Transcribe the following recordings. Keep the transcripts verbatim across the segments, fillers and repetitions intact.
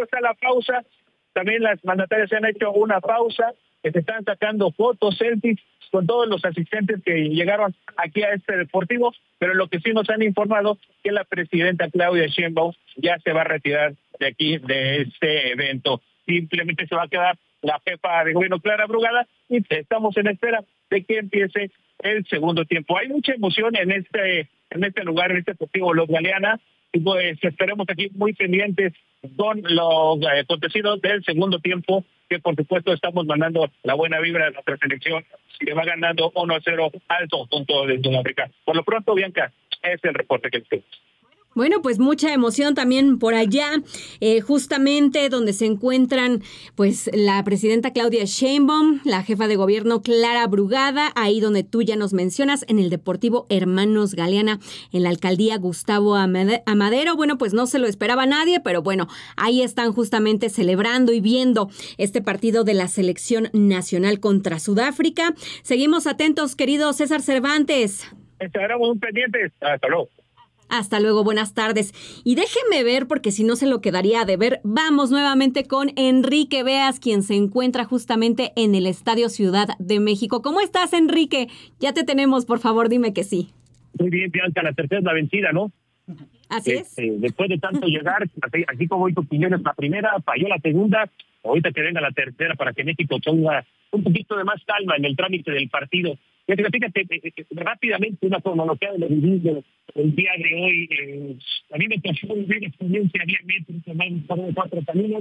está la pausa. También las mandatarias se han hecho una pausa, que se están sacando fotos, selfies con todos los asistentes que llegaron aquí a este deportivo, pero lo que sí nos han informado que la presidenta Claudia Sheinbaum ya se va a retirar de aquí, de este evento. Simplemente se va a quedar la jefa de gobierno, Clara Brugada, y estamos en espera de que empiece el segundo tiempo. Hay mucha emoción en este en este lugar, en este deportivo Los Galeana, y pues esperemos aquí muy pendientes con los eh, acontecidos del segundo tiempo, que por supuesto estamos mandando la buena vibra de nuestra selección, que va ganando uno a cero al conjunto de Sudáfrica. Por lo pronto, Bianca, es el reporte que tenemos. Bueno, pues mucha emoción también por allá, eh, justamente donde se encuentran pues la presidenta Claudia Sheinbaum, la jefa de gobierno Clara Brugada, ahí donde tú ya nos mencionas, en el Deportivo Hermanos Galeana, en la alcaldía Gustavo Amadero. Bueno, pues no se lo esperaba nadie, pero bueno, ahí están justamente celebrando y viendo este partido de la selección nacional contra Sudáfrica. Seguimos atentos, querido César Cervantes. Estaremos muy pendientes. Hasta luego. Hasta luego, buenas tardes. Y déjeme ver, porque si no se lo quedaría a deber, vamos nuevamente con Enrique Beas, quien se encuentra justamente en el Estadio Ciudad de México. ¿Cómo estás, Enrique? Ya te tenemos, por favor, dime que sí. Muy bien, Bianca, la tercera es la vencida, ¿no? Así eh, es. Eh, después de tanto llegar, así, así como hoy tu opinión es la primera, falló la segunda, ahorita que venga la tercera para que México ponga un poquito de más calma en el trámite del partido. Fíjate, fíjate eh, eh, rápidamente una cronología de lo vivido el día de hoy. Eh, a mí me tocó vivir la experiencia diez metros, tomar cuatro caminos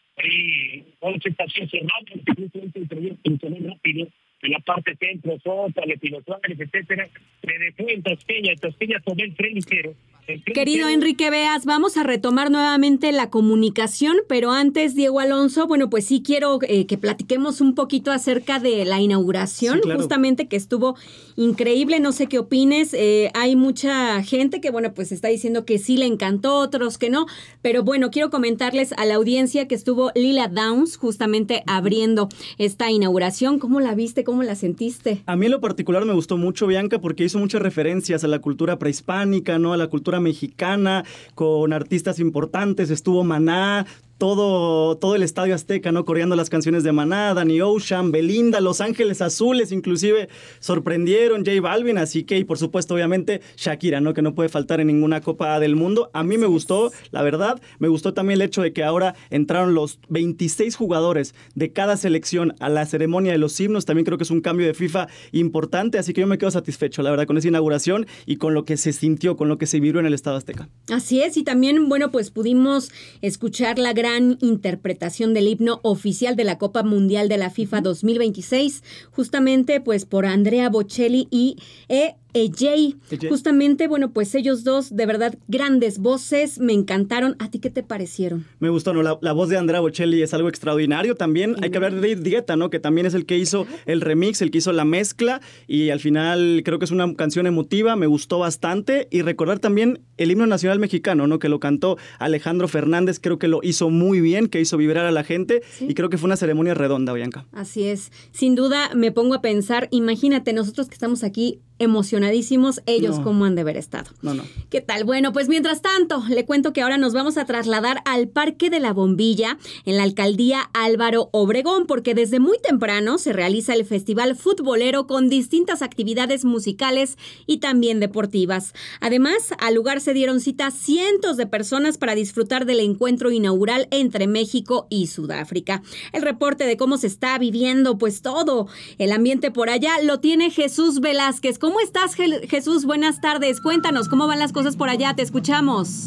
y once estaciones cerradas, simplemente el proyecto funcionó rápido en la parte centro, Sota, Lepino Suárez, etcétera. Me dejó en Tasqueña, en Tasqueña tomé el tren ligero. Querido Enrique Beas, vamos a retomar nuevamente la comunicación, pero antes, Diego Alonso, bueno, pues sí quiero eh, que platiquemos un poquito acerca de la inauguración, sí, claro. Justamente que estuvo increíble, no sé qué opines, eh, hay mucha gente que, bueno, pues está diciendo que sí le encantó, otros que no, pero bueno, quiero comentarles a la audiencia que estuvo Lila Downs justamente abriendo esta inauguración. ¿Cómo la viste? ¿Cómo la sentiste? A mí en lo particular me gustó mucho, Bianca, porque hizo muchas referencias a la cultura prehispánica, ¿no? A la cultura mexicana, con artistas importantes, estuvo Maná, todo, todo el Estadio Azteca, ¿no? Coreando las canciones de Maná, Danny Ocean, Belinda, Los Ángeles Azules, inclusive sorprendieron, J Balvin, así que, y por supuesto, obviamente, Shakira, ¿no? Que no puede faltar en ninguna Copa del Mundo. A mí me gustó, la verdad, me gustó también el hecho de que ahora entraron los veintiséis jugadores de cada selección a la ceremonia de los himnos. También creo que es un cambio de FIFA importante, así que yo me quedo satisfecho, la verdad, con esa inauguración y con lo que se sintió, con lo que se vivió en el Estadio Azteca. Así es, y también, bueno, pues pudimos escuchar la gran interpretación del himno oficial de la Copa Mundial de la FIFA dos mil veintiséis, justamente pues por Andrea Bocelli y E. E J. Justamente, bueno, pues ellos dos, de verdad, grandes voces, me encantaron. ¿A ti qué te parecieron? Me gustó, ¿no? La, la voz de Andrea Bocelli es algo extraordinario. También hay que hablar de David Guetta, ¿no? Que también es el que hizo el remix, el que hizo la mezcla, y al final creo que es una canción emotiva, me gustó bastante. Y recordar también el himno nacional mexicano, ¿no? Que lo cantó Alejandro Fernández, creo que lo hizo muy bien, que hizo vibrar a la gente, ¿sí? Y creo que fue una ceremonia redonda, Bianca. Así es. Sin duda, me pongo a pensar, imagínate, nosotros que estamos aquí emocionadísimos, ellos no. Cómo han de haber estado. No, no. ¿Qué tal? Bueno, pues mientras tanto, le cuento que ahora nos vamos a trasladar al Parque de la Bombilla, en la alcaldía Álvaro Obregón, porque desde muy temprano se realiza el Festival Futbolero con distintas actividades musicales y también deportivas. Además, al lugar se dieron cita cientos de personas para disfrutar del encuentro inaugural entre México y Sudáfrica. El reporte de cómo se está viviendo, pues todo el ambiente por allá, lo tiene Jesús Velázquez. ¿Cómo estás, Jesús? Buenas tardes. Cuéntanos, ¿cómo van las cosas por allá? Te escuchamos.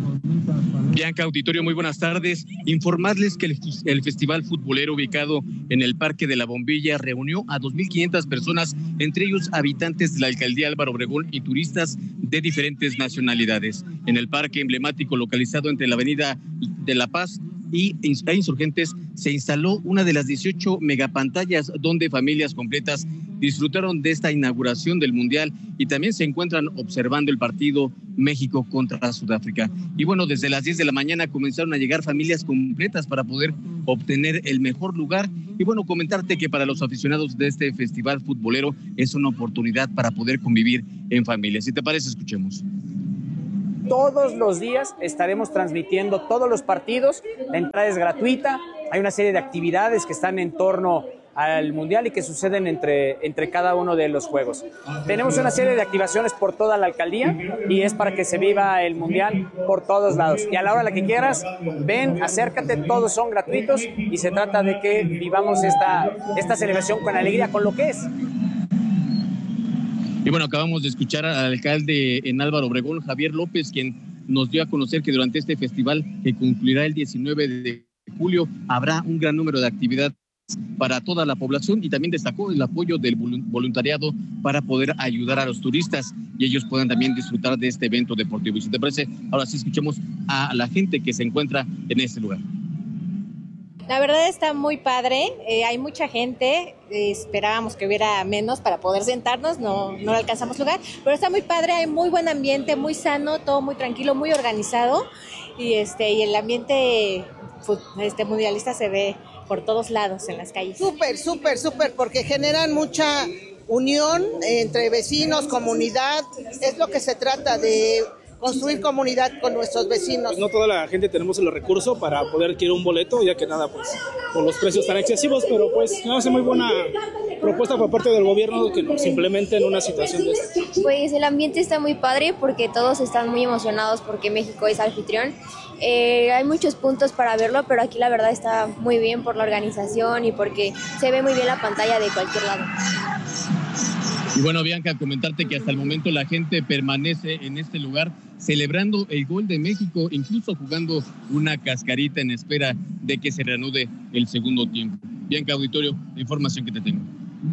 Bianca, auditorio, muy buenas tardes. Informarles que el, el Festival Futbolero ubicado en el Parque de la Bombilla reunió a dos mil quinientas personas, entre ellos habitantes de la alcaldía Álvaro Obregón y turistas de diferentes nacionalidades. En el parque emblemático localizado entre la avenida de La Paz y Insurgentes se instaló una de las dieciocho megapantallas donde familias completas disfrutaron de esta inauguración del Mundial y también se encuentran observando el partido México contra Sudáfrica. Y bueno, desde las diez de la mañana comenzaron a llegar familias completas para poder obtener el mejor lugar. Y bueno, comentarte que para los aficionados de este festival futbolero es una oportunidad para poder convivir en familia. Si te parece, escuchemos. todos los días estaremos transmitiendo todos los partidos, la entrada es gratuita, hay una serie de actividades que están en torno al Mundial y que suceden entre, entre cada uno de los juegos. Tenemos una serie de activaciones por toda la alcaldía y es para que se viva el Mundial por todos lados. Y a la hora la que quieras, ven, acércate, todos son gratuitos y se trata de que vivamos esta, esta celebración con alegría, con lo que es. Y bueno, acabamos de escuchar al alcalde en Álvaro Obregón, Javier López, quien nos dio a conocer que durante este festival, que concluirá el diecinueve de julio, habrá un gran número de actividades para toda la población y también destacó el apoyo del voluntariado para poder ayudar a los turistas y ellos puedan también disfrutar de este evento deportivo. Y si te parece, ahora sí escuchemos a la gente que se encuentra en este lugar. La verdad está muy padre, eh, hay mucha gente, eh, esperábamos que hubiera menos para poder sentarnos, no, no alcanzamos lugar, pero está muy padre, hay muy buen ambiente, muy sano, todo muy tranquilo, muy organizado y, este, y el ambiente este, mundialista se ve por todos lados en las calles. Súper, súper, súper, porque generan mucha unión entre vecinos, comunidad, es lo que se trata de construir comunidad con nuestros vecinos. No toda la gente tenemos el recurso para poder adquirir un boleto, ya que nada, pues, por los precios tan excesivos, pero pues me hace muy buena propuesta por parte del gobierno que nos implementen una situación de esta. Pues el ambiente está muy padre porque todos están muy emocionados porque México es anfitrión. Eh, hay muchos puntos para verlo, pero aquí la verdad está muy bien por la organización y porque se ve muy bien la pantalla de cualquier lado. Y bueno, Bianca, comentarte que hasta el momento la gente permanece en este lugar celebrando el gol de México, incluso jugando una cascarita en espera de que se reanude el segundo tiempo. Bianca, auditorio, la información que te tengo.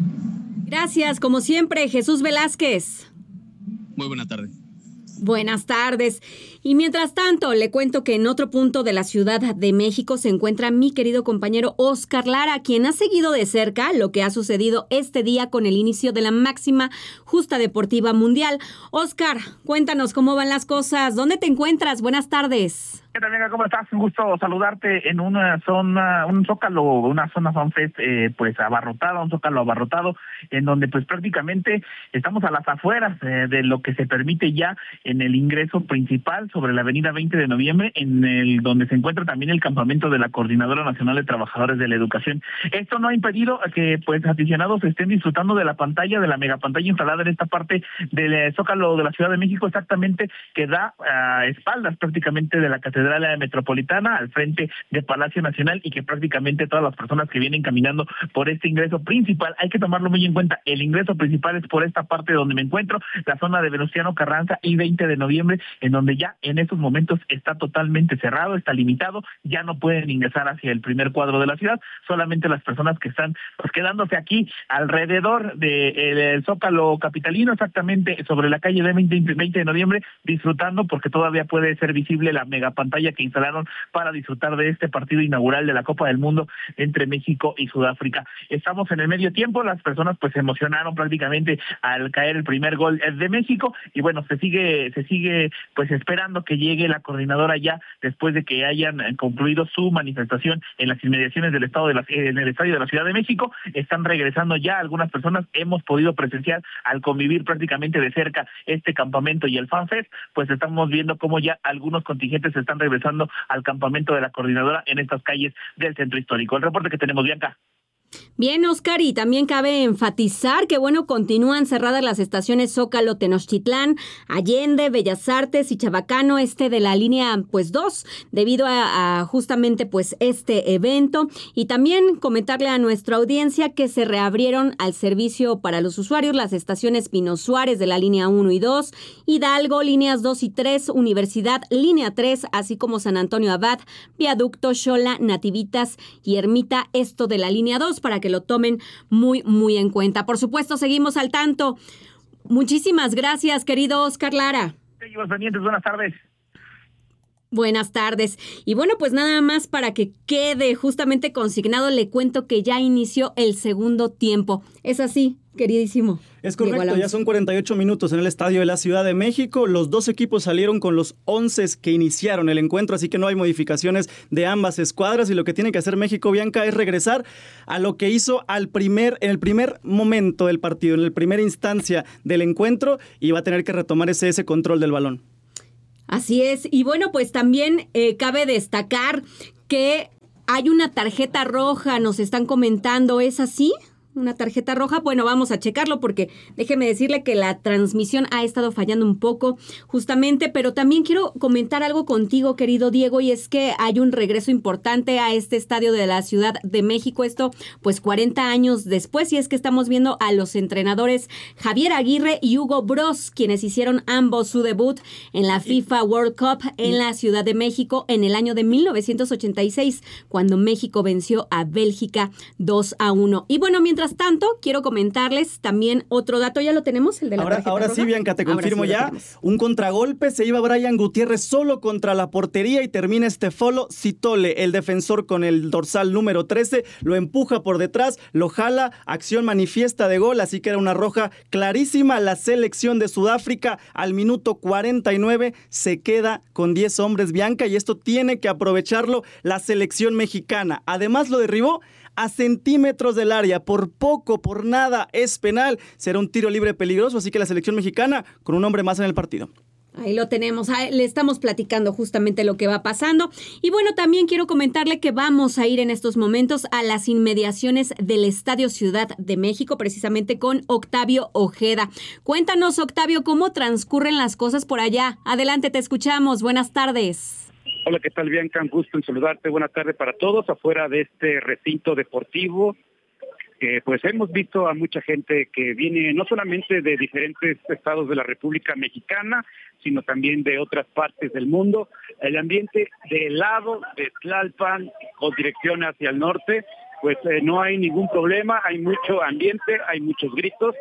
Gracias, como siempre, Jesús Velázquez. Muy buena tarde. Buenas tardes. Y mientras tanto, le cuento que en otro punto de la Ciudad de México se encuentra mi querido compañero Oscar Lara, quien ha seguido de cerca lo que ha sucedido este día con el inicio de la máxima justa deportiva mundial. Oscar, cuéntanos cómo van las cosas. ¿Dónde te encuentras? Buenas tardes. ¿Qué tal, Bianca? ¿Cómo estás? Un gusto saludarte en una zona, un zócalo, una zona FanFest eh, pues abarrotada, un zócalo abarrotado, en donde pues prácticamente estamos a las afueras eh, de lo que se permite ya en el ingreso principal sobre la avenida veinte de noviembre, en el donde se encuentra también el campamento de la Coordinadora Nacional de Trabajadores de la Educación. Esto no ha impedido que pues aficionados estén disfrutando de la pantalla, de la megapantalla instalada en esta parte del zócalo de la Ciudad de México, exactamente que da a uh, espaldas prácticamente de la Catedral Metropolitana, al frente de Palacio Nacional, y que prácticamente todas las personas que vienen caminando por este ingreso principal, hay que tomarlo muy en cuenta, el ingreso principal es por esta parte donde me encuentro, la zona de Venustiano Carranza y veinte de noviembre, en donde ya en estos momentos está totalmente cerrado, está limitado, ya no pueden ingresar hacia el primer cuadro de la ciudad, solamente las personas que están pues quedándose aquí alrededor del Zócalo capitalino, exactamente sobre la calle de veinte de noviembre, disfrutando porque todavía puede ser visible la megapantalla que instalaron para disfrutar de este partido inaugural de la Copa del Mundo entre México y Sudáfrica. Estamos en el medio tiempo, las personas pues se emocionaron prácticamente al caer el primer gol de México y bueno, se sigue se sigue pues esperando que llegue la coordinadora ya después de que hayan concluido su manifestación en las inmediaciones del estado de la, en el estadio de la Ciudad de México. Están regresando ya algunas personas, hemos podido presenciar al convivir prácticamente de cerca este campamento y el FanFest, pues estamos viendo cómo ya algunos contingentes se están regresando al campamento de la coordinadora en estas calles del centro histórico. El reporte que tenemos, Bianca. Bien, Oscar, y también cabe enfatizar que, bueno, continúan cerradas las estaciones Zócalo, Tenochtitlán, Allende, Bellas Artes y Chabacano, este de la línea, pues, dos, debido a, a justamente, pues, este evento. Y también comentarle a nuestra audiencia que se reabrieron al servicio para los usuarios las estaciones Pino Suárez de la línea uno y dos, Hidalgo, líneas dos y tres, Universidad, línea tres, así como San Antonio Abad, Viaducto, Xola, Nativitas y Ermita, esto de la línea dos, para que lo tomen muy, muy en cuenta. Por supuesto, seguimos al tanto. Muchísimas gracias, querido Oscar Lara. Seguimos pendientes, buenas tardes. Buenas tardes. Y bueno, pues nada más para que quede justamente consignado, le cuento que ya inició el segundo tiempo. ¿Es así, queridísimo? Es correcto, ya son cuarenta y ocho minutos en el estadio de la Ciudad de México. Los dos equipos salieron con los once que iniciaron el encuentro, así que no hay modificaciones de ambas escuadras. Y lo que tiene que hacer México, Bianca, es regresar a lo que hizo al primer, en el primer momento del partido, en la primera instancia del encuentro, y va a tener que retomar ese, ese control del balón. Así es. Y bueno, pues también eh, cabe destacar que hay una tarjeta roja, nos están comentando, ¿es así? Una tarjeta roja, bueno, vamos a checarlo porque déjeme decirle que la transmisión ha estado fallando un poco justamente, pero también quiero comentar algo contigo, querido Diego, y es que hay un regreso importante a este estadio de la Ciudad de México, esto pues cuarenta años después, y es que estamos viendo a los entrenadores Javier Aguirre y Hugo Broz, quienes hicieron ambos su debut en la FIFA World Cup en la Ciudad de México en el año de mil novecientos ochenta y seis, cuando México venció a Bélgica dos a uno. Y bueno, mientras Mientras tanto, quiero comentarles también otro dato. ¿Ya lo tenemos? El de la ahora tarjeta ahora roja? sí, Bianca, te confirmo sí ya. Un contragolpe, se iba Brian Gutiérrez solo contra la portería y termina Estefolo Citole, el defensor con el dorsal número trece, lo empuja por detrás, lo jala, acción manifiesta de gol, así que era una roja clarísima. La selección de Sudáfrica al minuto cuarenta y nueve se queda con diez hombres, Bianca, y esto tiene que aprovecharlo la selección mexicana. Además lo derribó a centímetros del área, por poco, por nada, es penal, será un tiro libre peligroso, así que la selección mexicana con un hombre más en el partido. Ahí lo tenemos, ahí le estamos platicando justamente lo que va pasando. Y bueno, también quiero comentarle que vamos a ir en estos momentos a las inmediaciones del Estadio Ciudad de México, precisamente con Octavio Ojeda. Cuéntanos, Octavio, cómo transcurren las cosas por allá. Adelante, te escuchamos, buenas tardes. Hola, ¿qué tal, Bianca? Un gusto en saludarte. Buenas tardes para todos. Afuera de este recinto deportivo, eh, pues hemos visto a mucha gente que viene no solamente de diferentes estados de la República Mexicana, sino también de otras partes del mundo. El ambiente del lado de Tlalpan, con dirección hacia el norte, pues eh, no hay ningún problema, hay mucho ambiente, hay muchos gritos.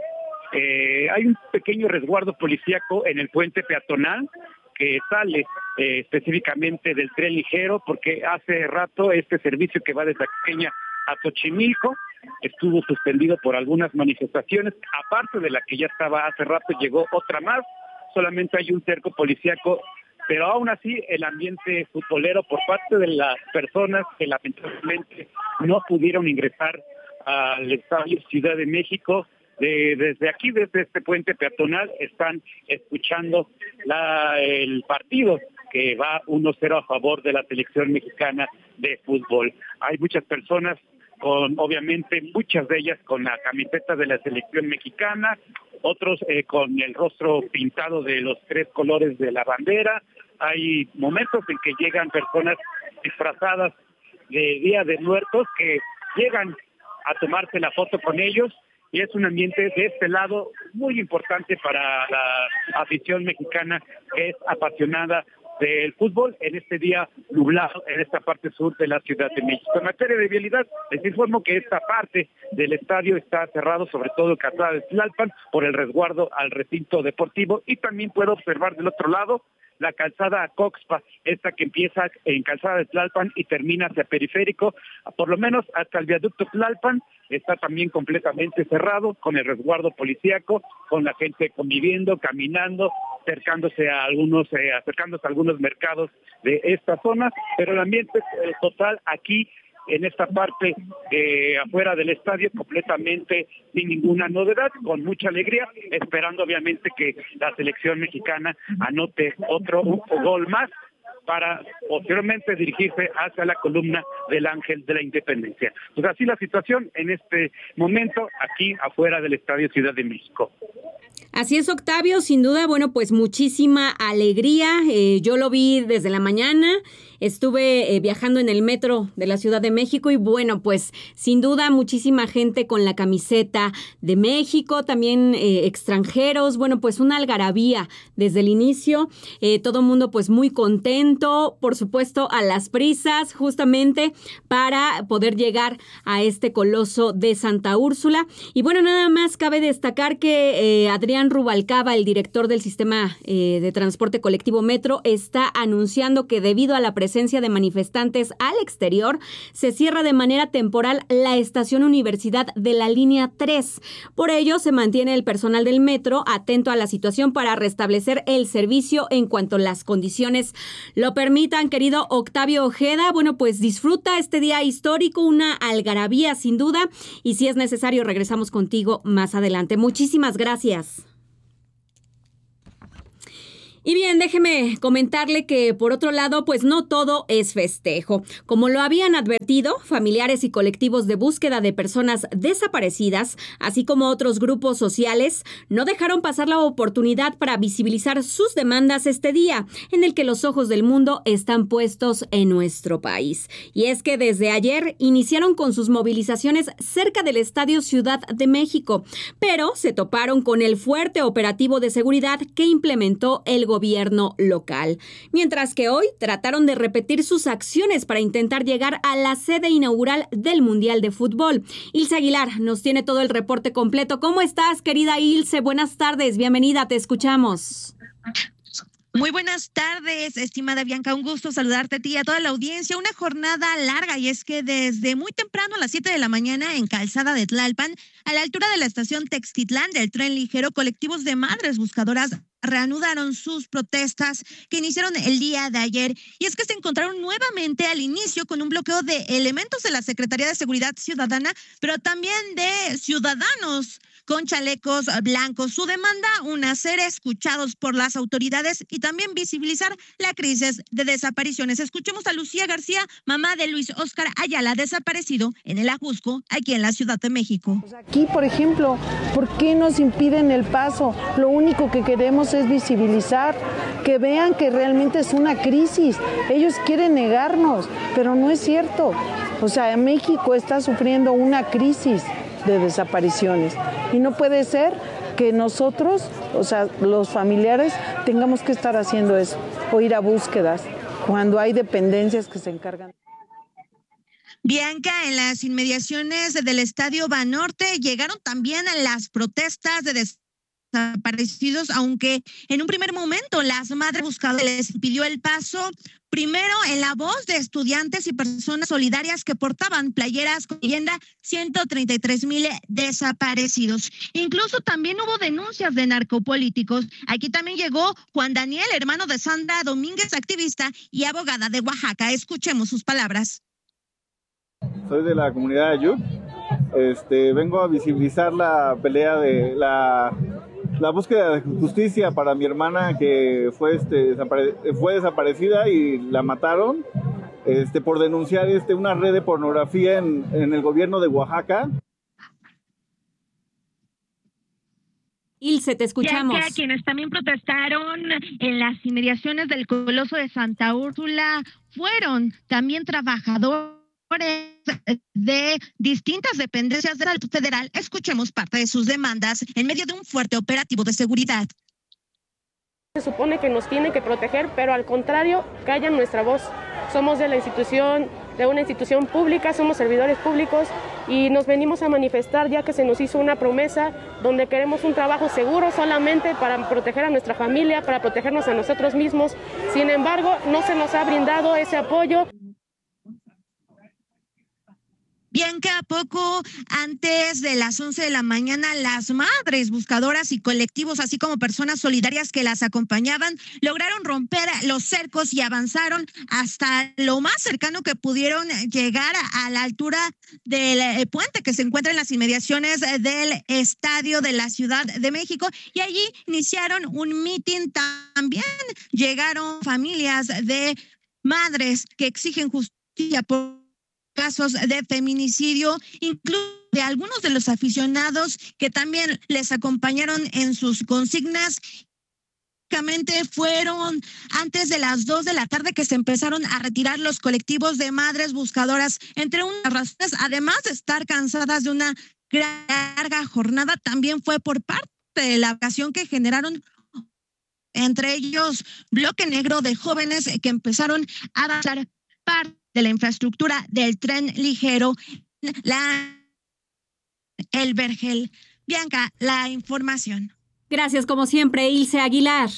Eh, hay un pequeño resguardo policíaco en el puente peatonal, que sale eh, específicamente del tren ligero, porque hace rato este servicio que va desde Aqueña a Xochimilco estuvo suspendido por algunas manifestaciones, aparte de la que ya estaba hace rato, llegó otra más, solamente hay un cerco policíaco, pero aún así el ambiente futbolero por parte de las personas que lamentablemente no pudieron ingresar al Estadio Ciudad de México, De, desde aquí, desde este puente peatonal, están escuchando la, el partido que va uno cero a favor de la selección mexicana de fútbol. Hay muchas personas con, obviamente, muchas de ellas con la camiseta de la selección mexicana, otros eh, con el rostro pintado de los tres colores de la bandera. Hay momentos en que llegan personas disfrazadas de Día de Muertos que llegan a tomarse la foto con ellos. Y es un ambiente de este lado muy importante para la afición mexicana, que es apasionada del fútbol en este día nublado en esta parte sur de la Ciudad de México. En materia de vialidad, les informo que esta parte del estadio está cerrado, sobre todo en Calzada de Tlalpan, por el resguardo al recinto deportivo, y también puedo observar del otro lado la calzada a Coxpa, esta que empieza en Calzada de Tlalpan y termina hacia Periférico, por lo menos hasta el viaducto Tlalpan, está también completamente cerrado, con el resguardo policíaco, con la gente conviviendo, caminando, acercándose a algunos, eh, acercándose a algunos mercados de esta zona, pero el ambiente eh, total aquí en esta parte eh, afuera del estadio completamente sin ninguna novedad, con mucha alegría, esperando obviamente que la selección mexicana anote otro un gol más para posteriormente dirigirse hacia la columna del Ángel de la Independencia. Pues así la situación en este momento aquí afuera del Estadio Ciudad de México. Así es, Octavio, sin duda, bueno, pues muchísima alegría. Eh, yo lo vi desde la mañana, estuve eh, viajando en el metro de la Ciudad de México y bueno, pues sin duda muchísima gente con la camiseta de México, también eh, extranjeros, bueno, pues una algarabía desde el inicio, eh, todo el mundo pues muy contento, por supuesto a las prisas justamente para poder llegar a este coloso de Santa Úrsula. Y bueno, nada más cabe destacar que eh, Adrián Rubalcaba, el director del sistema eh, de transporte colectivo Metro, está anunciando que debido a la presencia de manifestantes al exterior, se cierra de manera temporal la estación Universidad de la línea tres. Por ello, se mantiene el personal del Metro atento a la situación para restablecer el servicio en cuanto las condiciones lo permitan. Querido Octavio Ojeda, bueno, pues disfruta este día histórico, una algarabía sin duda, y si es necesario regresamos contigo más adelante. Muchísimas gracias. Y bien, déjeme comentarle que por otro lado, pues no todo es festejo. Como lo habían advertido, familiares y colectivos de búsqueda de personas desaparecidas, así como otros grupos sociales, no dejaron pasar la oportunidad para visibilizar sus demandas este día, en el que los ojos del mundo están puestos en nuestro país. Y es que desde ayer iniciaron con sus movilizaciones cerca del Estadio Ciudad de México, pero se toparon con el fuerte operativo de seguridad que implementó el gobierno local. Mientras que hoy trataron de repetir sus acciones para intentar llegar a la sede inaugural del Mundial de Fútbol. Ilse Aguilar nos tiene todo el reporte completo. ¿Cómo estás, querida Ilse? Buenas tardes, bienvenida, te escuchamos. Muy buenas tardes, estimada Bianca, un gusto saludarte a ti y a toda la audiencia. Una jornada larga, y es que desde muy temprano a las siete de la mañana en Calzada de Tlalpan, a la altura de la estación Textitlán del tren ligero, colectivos de madres buscadoras reanudaron sus protestas que iniciaron el día de ayer. Y es que se encontraron nuevamente al inicio con un bloqueo de elementos de la Secretaría de Seguridad Ciudadana, pero también de ciudadanos con chalecos blancos. Su demanda, una, ser escuchados por las autoridades y también visibilizar la crisis de desapariciones. Escuchemos a Lucía García, mamá de Luis Óscar Ayala, desaparecido en el Ajusco, aquí en la Ciudad de México. Pues aquí, por ejemplo, ¿por qué nos impiden el paso? Lo único que queremos es visibilizar, que vean que realmente es una crisis. Ellos quieren negarnos, pero no es cierto. O sea, México está sufriendo una crisis de desapariciones y no puede ser que nosotros, o sea, los familiares, tengamos que estar haciendo eso o ir a búsquedas cuando hay dependencias que se encargan. Bianca, en las inmediaciones del Estadio Banorte llegaron también las protestas de desaparecidos, aunque en un primer momento las madres buscadoras les pidió el paso. Primero, en la voz de estudiantes y personas solidarias que portaban playeras con leyenda ciento treinta y tres mil desaparecidos. Incluso también hubo denuncias de narcopolíticos. Aquí también llegó Juan Daniel, hermano de Sandra Domínguez, activista y abogada de Oaxaca. Escuchemos sus palabras. Soy de la comunidad de Ayub. Este, vengo a visibilizar la pelea de la... la búsqueda de justicia para mi hermana que fue este desapare fue desaparecida y la mataron este por denunciar este una red de pornografía en, en el gobierno de Oaxaca. Ilse, te escuchamos. Ya que quienes también protestaron en las inmediaciones del Coloso de Santa Úrsula fueron también trabajadores de distintas dependencias del Alto Federal. Escuchemos parte de sus demandas en medio de un fuerte operativo de seguridad. Se supone que nos tienen que proteger, pero al contrario, callan nuestra voz. Somos de la institución, de una institución pública, somos servidores públicos y nos venimos a manifestar ya que se nos hizo una promesa donde queremos un trabajo seguro solamente para proteger a nuestra familia, para protegernos a nosotros mismos. Sin embargo, no se nos ha brindado ese apoyo. Bianca, poco antes de las once de la mañana, las madres buscadoras y colectivos, así como personas solidarias que las acompañaban, lograron romper los cercos y avanzaron hasta lo más cercano que pudieron llegar a la altura del puente que se encuentra en las inmediaciones del Estadio de la Ciudad de México, y allí iniciaron un mitin. También llegaron familias de madres que exigen justicia por casos de feminicidio, incluso de algunos de los aficionados que también les acompañaron en sus consignas. Fueron antes de las dos de la tarde que se empezaron a retirar los colectivos de madres buscadoras, entre unas razones, además de estar cansadas de una larga jornada, también fue por parte de la ocasión que generaron, entre ellos Bloque Negro de jóvenes que empezaron a avanzar parte de la infraestructura del tren ligero, la El Vergel. Bianca, la información. Gracias, como siempre, Ilse Aguilar.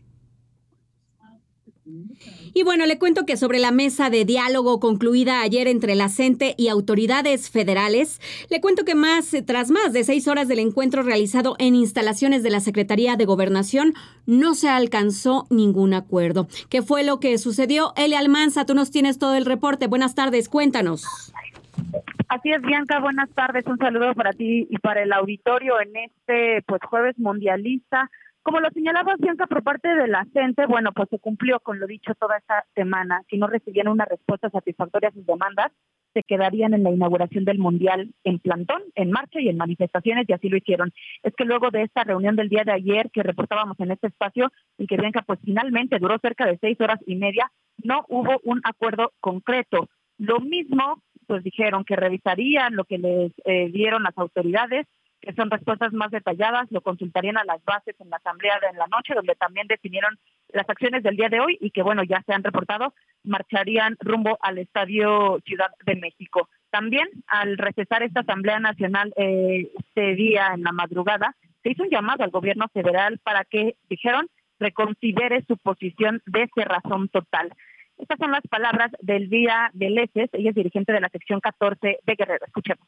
Y bueno, le cuento que sobre la mesa de diálogo concluida ayer entre la CENTE y autoridades federales, le cuento que más tras más de seis horas del encuentro realizado en instalaciones de la Secretaría de Gobernación, no se alcanzó ningún acuerdo. ¿Qué fue lo que sucedió? Elia Almanza, tú nos tienes todo el reporte. Buenas tardes, cuéntanos. Así es, Bianca, buenas tardes. Un saludo para ti y para el auditorio en este pues jueves mundialista, Como lo señalaba Bianca por parte de la gente, bueno, pues se cumplió con lo dicho toda esta semana. Si no recibían una respuesta satisfactoria a sus demandas, se quedarían en la inauguración del Mundial en plantón, en marcha y en manifestaciones, y así lo hicieron. Es que luego de esta reunión del día de ayer que reportábamos en este espacio, y que Bianca pues finalmente duró cerca de seis horas y media, no hubo un acuerdo concreto. Lo mismo, pues dijeron que revisarían lo que les eh, dieron las autoridades, que son respuestas más detalladas, lo consultarían a las bases en la asamblea de la noche, donde también definieron las acciones del día de hoy y que, bueno, ya se han reportado, marcharían rumbo al Estadio Ciudad de México. También, al recesar esta Asamblea Nacional eh, este día en la madrugada, se hizo un llamado al gobierno federal para que, dijeron, reconsidere su posición de cerrazón total. Estas son las palabras del día de Leces, ella es dirigente de la sección catorce de Guerrero. Escuchemos.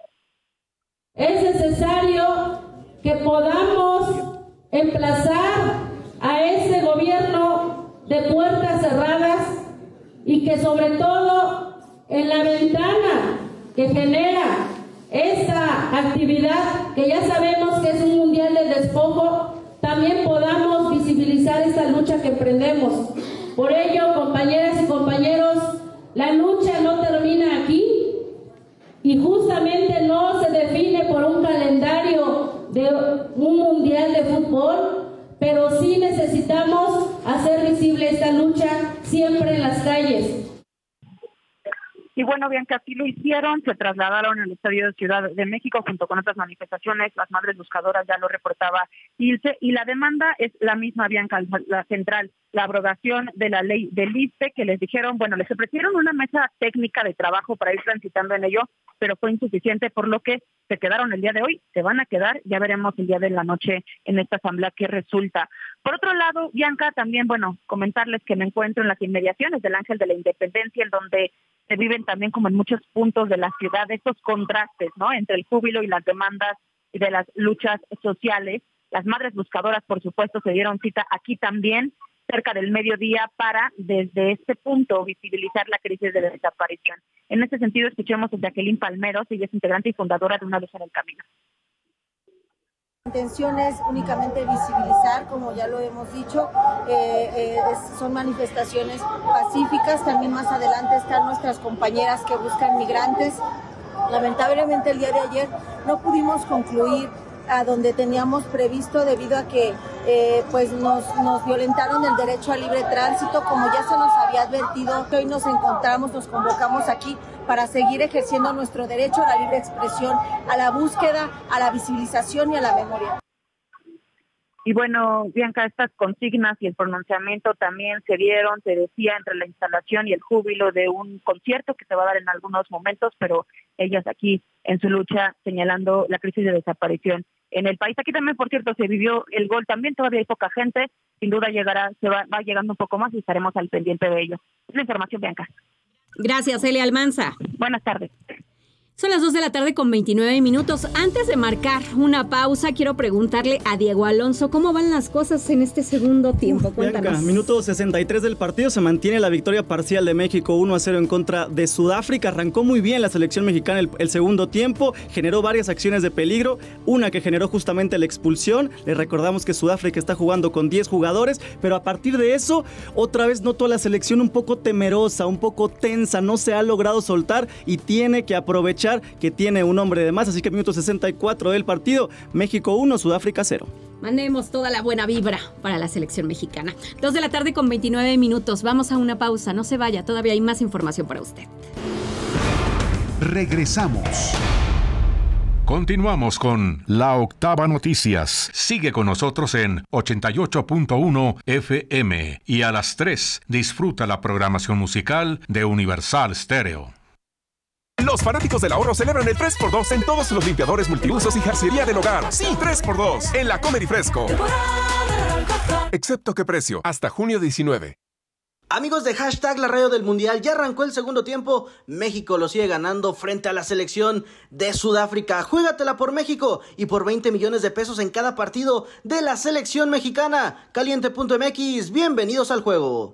Es necesario que podamos emplazar a ese gobierno de puertas cerradas y que sobre todo en la ventana que genera esta actividad, que ya sabemos que es un mundial del despojo, también podamos visibilizar esta lucha que emprendemos. Por ello, compañeras y compañeros, la lucha no termina aquí. Y justamente no se define por un calendario de un mundial de fútbol, pero sí necesitamos hacer visible esta lucha siempre en las calles. Y bueno, Bianca, así lo hicieron, se trasladaron al Estadio de Ciudad de México junto con otras manifestaciones, las madres buscadoras, ya lo reportaba Ilse, y la demanda es la misma, Bianca, la central, la abrogación de la ley del I S S S T E, que les dijeron, bueno, les ofrecieron una mesa técnica de trabajo para ir transitando en ello, pero fue insuficiente, por lo que se quedaron el día de hoy, se van a quedar, ya veremos el día de la noche en esta asamblea qué resulta. Por otro lado, Bianca, también, bueno, comentarles que me encuentro en las inmediaciones del Ángel de la Independencia, en donde se viven también como en muchos puntos de la ciudad estos contrastes, ¿no?, entre el júbilo y las demandas y de las luchas sociales. Las madres buscadoras, por supuesto, se dieron cita aquí también, cerca del mediodía, para desde este punto visibilizar la crisis de desaparición. En este sentido, escuchemos a Jacqueline Palmeros, ella es integrante y fundadora de Una Luz en el Camino. La intención es únicamente visibilizar, como ya lo hemos dicho, eh, eh, es, son manifestaciones pacíficas. También más adelante están nuestras compañeras que buscan migrantes. Lamentablemente el día de ayer no pudimos concluir a donde teníamos previsto debido a que eh, pues nos, nos violentaron el derecho al libre tránsito, como ya se nos había advertido. Hoy nos encontramos, nos convocamos aquí para seguir ejerciendo nuestro derecho a la libre expresión, a la búsqueda, a la visibilización y a la memoria. Y bueno, Bianca, estas consignas y el pronunciamiento también se dieron, se decía, entre la instalación y el júbilo de un concierto que se va a dar en algunos momentos, pero ellas aquí en su lucha señalando la crisis de desaparición en el país. Aquí también, por cierto, se vivió el gol, también todavía hay poca gente, sin duda llegará, se va, va llegando un poco más y estaremos al pendiente de ello. Es la información, Bianca. Gracias, Elia Almanza. Buenas tardes. Son las dos de la tarde con veintinueve minutos. Antes de marcar una pausa, quiero preguntarle a Diego Alonso cómo van las cosas en este segundo tiempo. Uf, Cuéntanos. Bianca, minuto sesenta y tres del partido, se mantiene la victoria parcial de México uno a cero en contra de Sudáfrica. Arrancó muy bien la selección mexicana el, el segundo tiempo, generó varias acciones de peligro, una que generó justamente la expulsión. Les recordamos que Sudáfrica está jugando con diez jugadores, pero a partir de eso, otra vez notó a la selección un poco temerosa, un poco tensa, no se ha logrado soltar y tiene que aprovechar que tiene un hombre de más, así que minuto sesenta y cuatro del partido, México uno, Sudáfrica cero. Mandemos toda la buena vibra para la selección mexicana. Dos de la tarde con veintinueve minutos, vamos a una pausa, no se vaya, todavía hay más información para usted. Regresamos. Continuamos con La Octava Noticias. Sigue con nosotros en ochenta y ocho punto uno F M y a las tres disfruta la programación musical de Universal Stereo. Los fanáticos del ahorro celebran el tres por dos en todos los limpiadores multiusos y jarcillería del hogar. Sí, tres por dos en la Comer y Fresco. Excepto qué precio, hasta junio diecinueve. Amigos de Hashtag La Radio del Mundial, ya arrancó el segundo tiempo. México lo sigue ganando frente a la selección de Sudáfrica. Juégatela por México y por veinte millones de pesos en cada partido de la selección mexicana. Caliente punto M X, bienvenidos al juego.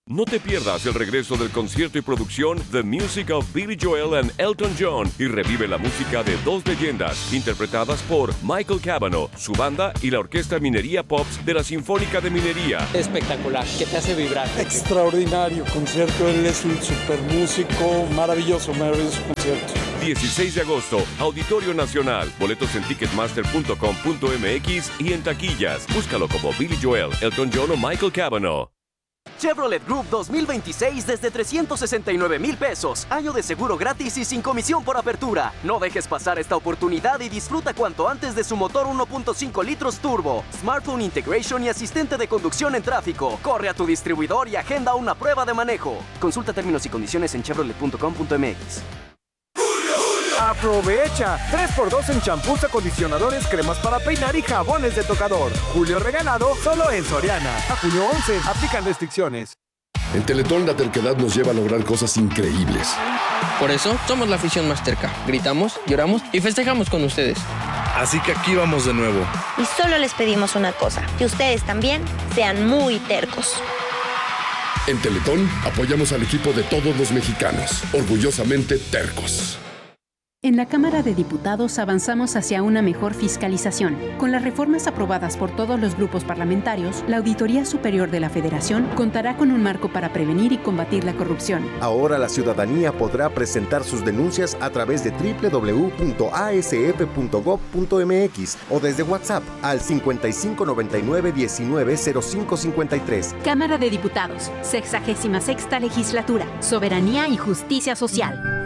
No te pierdas el regreso del concierto y producción The Music of Billy Joel and Elton John y revive la música de dos leyendas interpretadas por Michael Cavanaugh, su banda y la Orquesta Minería Pops de la Sinfónica de Minería. Espectacular, que te hace vibrar. Extraordinario concierto, él es un super músico, maravilloso, maravilloso concierto. dieciséis de agosto, Auditorio Nacional. Boletos en ticketmaster punto com punto m x y en taquillas. Búscalo como Billy Joel, Elton John o Michael Cavanaugh. Chevrolet Group dos mil veintiséis desde trescientos sesenta y nueve mil pesos. Año de seguro gratis y sin comisión por apertura. No dejes pasar esta oportunidad y disfruta cuanto antes de su motor uno punto cinco litros turbo, smartphone integration y asistente de conducción en tráfico. Corre a tu distribuidor y agenda una prueba de manejo. Consulta términos y condiciones en chevrolet punto com punto m x. ¡Aprovecha! tres por dos en champús, acondicionadores, cremas para peinar y jabones de tocador. Julio regalado solo en Soriana. A junio once, aplican restricciones. En Teletón la terquedad nos lleva a lograr cosas increíbles. Por eso somos la afición más terca. Gritamos, lloramos y festejamos con ustedes. Así que aquí vamos de nuevo. Y solo les pedimos una cosa, que ustedes también sean muy tercos. En Teletón apoyamos al equipo de todos los mexicanos, orgullosamente tercos. En la Cámara de Diputados avanzamos hacia una mejor fiscalización. Con las reformas aprobadas por todos los grupos parlamentarios, la Auditoría Superior de la Federación contará con un marco para prevenir y combatir la corrupción. Ahora la ciudadanía podrá presentar sus denuncias a través de doble u doble u doble u punto a s f punto gob punto m x o desde WhatsApp al cincuenta y cinco noventa y nueve diecinueve cero cinco cincuenta y tres. Cámara de Diputados, sexagésima sexta Legislatura, Soberanía y Justicia Social.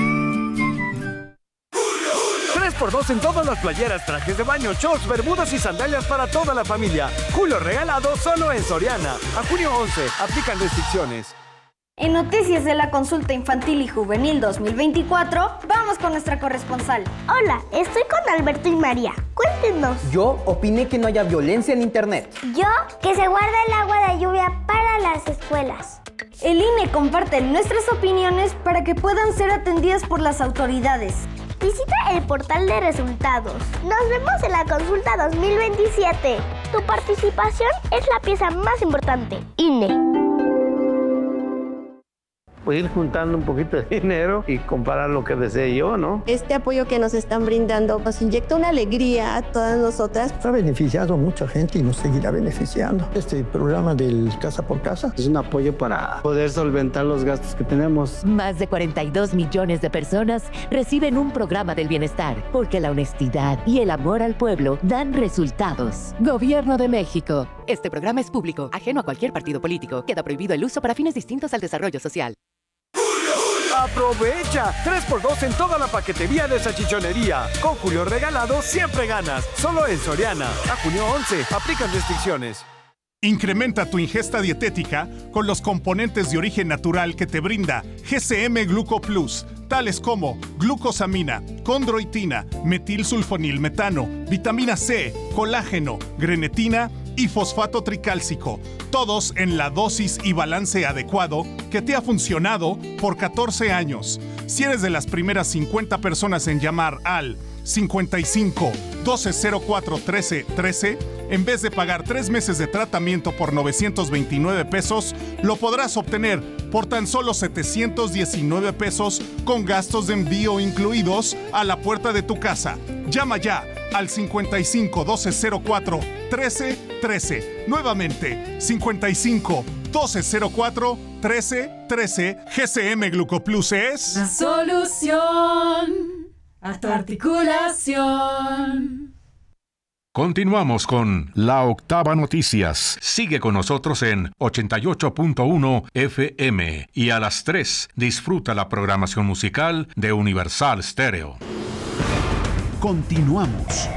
tres por dos en todas las playeras, trajes de baño, shorts, bermudas y sandalias para toda la familia. Julio regalado solo en Soriana. A junio once, aplican restricciones. En Noticias de la Consulta Infantil y Juvenil dos mil veinticuatro, vamos con nuestra corresponsal. Hola, estoy con Alberto y María. Cuéntenos. Yo opiné que no haya violencia en Internet. Yo, que se guarda el agua de lluvia para las escuelas. El I N E comparte nuestras opiniones para que puedan ser atendidas por las autoridades. Visita el portal de resultados. Nos vemos en la consulta dos mil veintisiete. Tu participación es la pieza más importante. I N E. Pues ir juntando un poquito de dinero y comprar lo que desee yo, ¿no? Este apoyo que nos están brindando nos inyecta una alegría a todas nosotras. Ha beneficiado a mucha gente y nos seguirá beneficiando. Este programa del Casa por Casa es un apoyo para poder solventar los gastos que tenemos. Más de cuarenta y dos millones de personas reciben un programa del bienestar porque la honestidad y el amor al pueblo dan resultados. Gobierno de México. Este programa es público, ajeno a cualquier partido político. Queda prohibido el uso para fines distintos al desarrollo social. ¡Aprovecha! tres por dos en toda la paquetería de salchichonería. Con Julio regalado siempre ganas. Solo en Soriana. A junio once, aplican restricciones. Incrementa tu ingesta dietética con los componentes de origen natural que te brinda G C M Gluco Plus, tales como glucosamina, condroitina, metilsulfonilmetano, vitamina C, colágeno, grenetina y fosfato tricálcico, todos en la dosis y balance adecuado que te ha funcionado por catorce años. Si eres de las primeras cincuenta personas en llamar al cincuenta y cinco, doce cero cuatro, trece, trece, en vez de pagar tres meses de tratamiento por novecientos veintinueve pesos, lo podrás obtener por tan solo setecientos diecinueve pesos con gastos de envío incluidos a la puerta de tu casa. Llama ya al cincuenta y cinco, doce cero cuatro, trece, trece. Nuevamente, cincuenta y cinco, doce cero cuatro, trece, trece. G C M Glucoplus es la solución a tu articulación. Continuamos con La Octava Noticias. Sigue con nosotros en ochenta y ocho punto uno F M y a las tres disfruta la programación musical de Universal Stereo. Continuamos.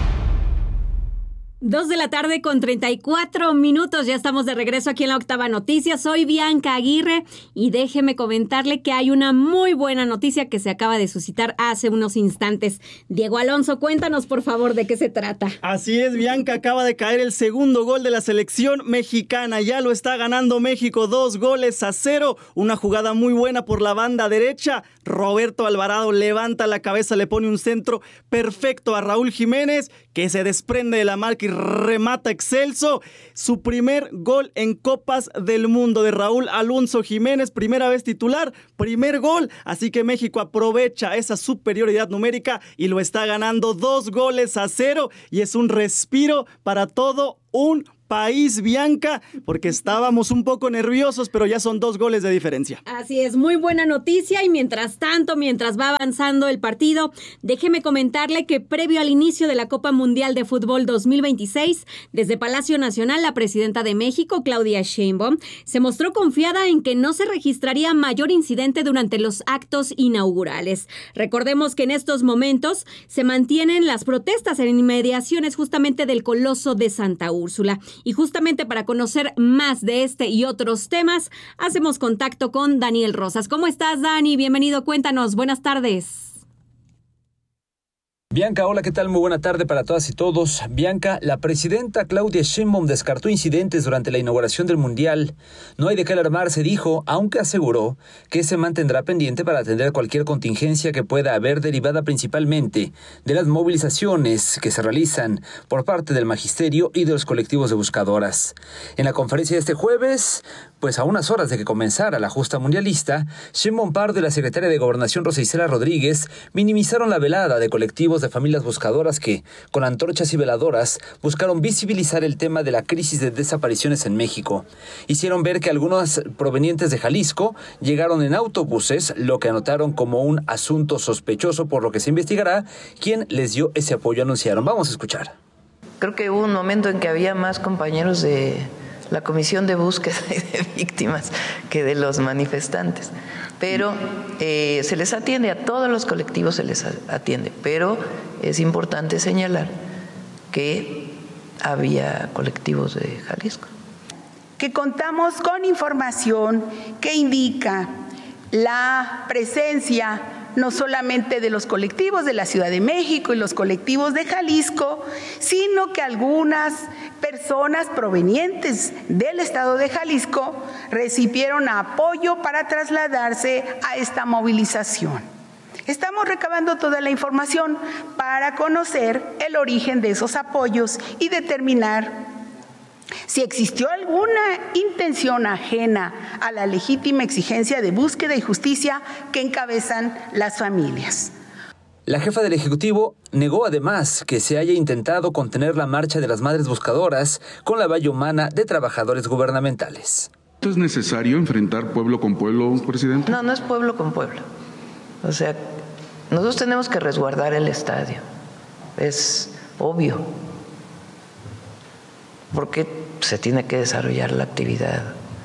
Dos de la tarde con treinta y cuatro minutos. Ya estamos de regreso aquí en La Octava Noticia. Soy Bianca Aguirre y déjeme comentarle que hay una muy buena noticia que se acaba de suscitar hace unos instantes. Diego Alonso, cuéntanos por favor de qué se trata. Así es, Bianca, acaba de caer el segundo gol de la selección mexicana. Ya lo está ganando México, dos goles a cero. Una jugada muy buena por la banda derecha. Roberto Alvarado levanta la cabeza, le pone un centro perfecto a Raúl Jiménez, que se desprende de la marca Lewandowski remata excelso. Su primer gol en Copas del Mundo de Raúl Alonso Jiménez. Primera vez titular, primer gol. Así que México aprovecha esa superioridad numérica y lo está ganando dos goles a cero. Y es un respiro para todo un país, Bianca, porque estábamos un poco nerviosos, pero ya son dos goles de diferencia. Así es, muy buena noticia. Y mientras tanto, mientras va avanzando el partido, déjeme comentarle que previo al inicio de la Copa Mundial de Fútbol dos mil veintiséis, desde Palacio Nacional, la presidenta de México, Claudia Sheinbaum, se mostró confiada en que no se registraría mayor incidente durante los actos inaugurales. Recordemos que en estos momentos se mantienen las protestas en inmediaciones justamente del Coloso de Santa Úrsula. Y justamente para conocer más de este y otros temas, hacemos contacto con Daniel Rosas. ¿Cómo estás, Dani? Bienvenido, cuéntanos. Buenas tardes. Bianca, hola, ¿qué tal? Muy buena tarde para todas y todos. Bianca, la presidenta Claudia Sheinbaum descartó incidentes durante la inauguración del Mundial. No hay de qué alarmarse, dijo, aunque aseguró que se mantendrá pendiente para atender cualquier contingencia que pueda haber derivada principalmente de las movilizaciones que se realizan por parte del magisterio y de los colectivos de buscadoras. En la conferencia de este jueves, pues a unas horas de que comenzara la justa mundialista, Sheinbaum Pardo y la secretaria de Gobernación Rosa Isela Rodríguez minimizaron la velada de colectivos de familias buscadoras que, con antorchas y veladoras, buscaron visibilizar el tema de la crisis de desapariciones en México. Hicieron ver que algunos provenientes de Jalisco llegaron en autobuses, lo que anotaron como un asunto sospechoso, por lo que se investigará quién les dio ese apoyo, anunciaron. Vamos a escuchar. Creo que hubo un momento en que había más compañeros de la Comisión de Búsqueda de Víctimas que de los manifestantes. Pero eh, se les atiende, a todos los colectivos se les atiende, pero es importante señalar que había colectivos de Jalisco. Que contamos con información que indica la presencia no solamente de los colectivos de la Ciudad de México y los colectivos de Jalisco, sino que algunas personas provenientes del estado de Jalisco recibieron apoyo para trasladarse a esta movilización. Estamos recabando toda la información para conocer el origen de esos apoyos y determinar si existió alguna intención ajena a la legítima exigencia de búsqueda y justicia que encabezan las familias. La jefa del Ejecutivo negó además que se haya intentado contener la marcha de las madres buscadoras con la valla humana de trabajadores gubernamentales. ¿Es necesario enfrentar pueblo con pueblo, presidente? No, no es pueblo con pueblo. O sea, nosotros tenemos que resguardar el estadio. Es obvio. Porque se tiene que desarrollar la actividad,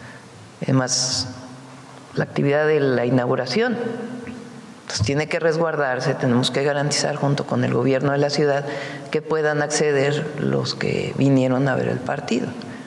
además la actividad de la inauguración. Entonces tiene que resguardarse, tenemos que garantizar junto con el gobierno de la ciudad que puedan acceder los que vinieron a ver el partido.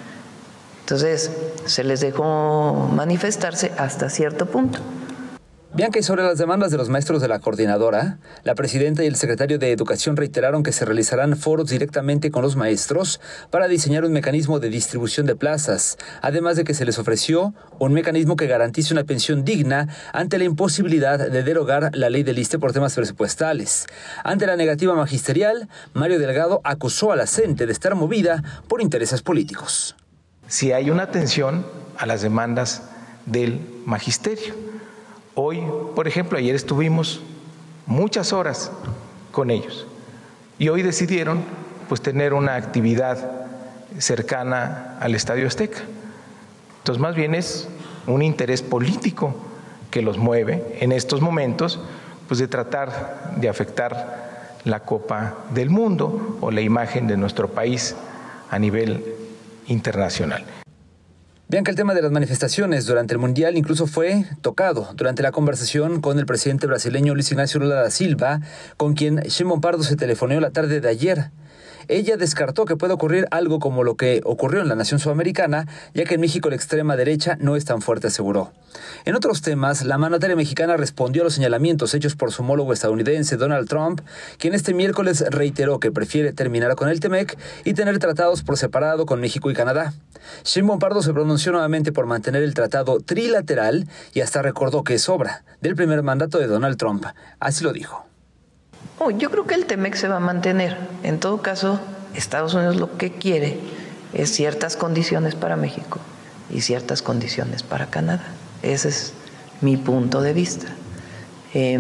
Entonces se les dejó manifestarse hasta cierto punto. Bianca, y sobre las demandas de los maestros de la coordinadora, la presidenta y el secretario de Educación reiteraron que se realizarán foros directamente con los maestros para diseñar un mecanismo de distribución de plazas, además de que se les ofreció un mecanismo que garantice una pensión digna ante la imposibilidad de derogar la ley del ISSSTE por temas presupuestales. Ante la negativa magisterial, Mario Delgado acusó a la CENTE de estar movida por intereses políticos. Si hay una atención a las demandas del magisterio. Hoy, por ejemplo, ayer estuvimos muchas horas con ellos y hoy decidieron pues tener una actividad cercana al Estadio Azteca. Entonces, más bien es un interés político que los mueve en estos momentos, pues de tratar de afectar la Copa del Mundo o la imagen de nuestro país a nivel internacional. Bianca, el tema de las manifestaciones durante el Mundial incluso fue tocado durante la conversación con el presidente brasileño Luis Ignacio Lula da Silva, con quien Sheinbaum Pardo se telefoneó la tarde de ayer. Ella descartó que pueda ocurrir algo como lo que ocurrió en la nación sudamericana, ya que en México la extrema derecha no es tan fuerte, aseguró. En otros temas, la mandataria mexicana respondió a los señalamientos hechos por su homólogo estadounidense Donald Trump, quien este miércoles reiteró que prefiere terminar con el TEMEC y tener tratados por separado con México y Canadá. Sheinbaum Pardo se pronunció nuevamente por mantener el tratado trilateral y hasta recordó que es obra del primer mandato de Donald Trump. Así lo dijo. Oh, yo creo que el TEMEC se va a mantener. En todo caso, Estados Unidos lo que quiere es ciertas condiciones para México y ciertas condiciones para Canadá. Ese es mi punto de vista. Eh,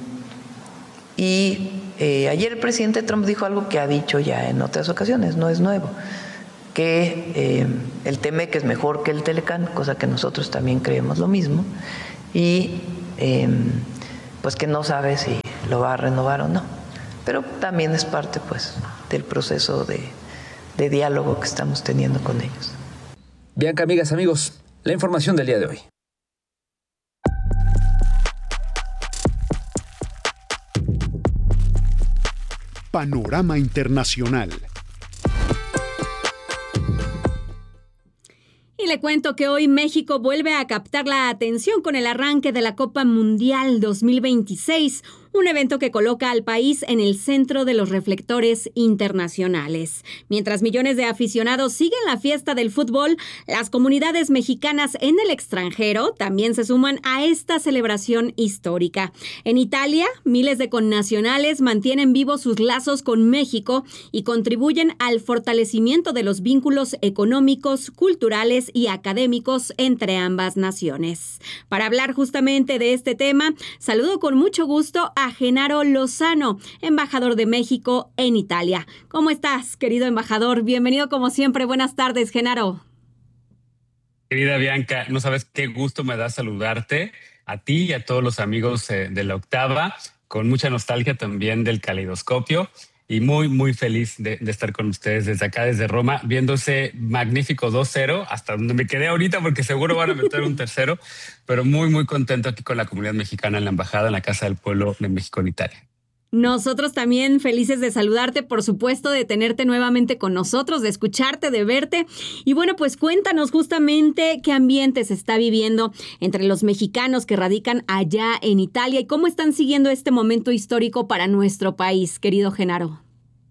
y eh, ayer el presidente Trump dijo algo que ha dicho ya en otras ocasiones, no es nuevo, que eh, el T-MEC es mejor que el Telecán, cosa que nosotros también creemos lo mismo, y eh, pues que no sabe si lo va a renovar o no. Pero también es parte pues del proceso de, de diálogo que estamos teniendo con ellos. Bianca, amigas, amigos, la información del día de hoy. Panorama Internacional. Y le cuento que hoy México vuelve a captar la atención con el arranque de la Copa Mundial dos mil veintiséis, un evento que coloca al país en el centro de los reflectores internacionales. Mientras millones de aficionados siguen la fiesta del fútbol, las comunidades mexicanas en el extranjero también se suman a esta celebración histórica. En Italia, miles de connacionales mantienen vivos sus lazos con México y contribuyen al fortalecimiento de los vínculos económicos, culturales y académicos entre ambas naciones. Para hablar justamente de este tema, saludo con mucho gusto a Genaro Lozano, embajador de México en Italia. ¿Cómo estás, querido embajador? Bienvenido como siempre. Buenas tardes, Genaro. Querida Bianca, no sabes qué gusto me da saludarte a ti y a todos los amigos eh, de La Octava, con mucha nostalgia también del Caleidoscopio. Y muy, muy feliz de, de estar con ustedes desde acá, desde Roma, viendo ese magnífico dos cero, hasta donde me quedé ahorita, porque seguro van a meter un tercero, pero muy, muy contento aquí con la comunidad mexicana en la Embajada, en la Casa del Pueblo de México en Italia. Nosotros también felices de saludarte, por supuesto, de tenerte nuevamente con nosotros, de escucharte, de verte. Y bueno, pues cuéntanos justamente qué ambiente se está viviendo entre los mexicanos que radican allá en Italia y cómo están siguiendo este momento histórico para nuestro país, querido Genaro.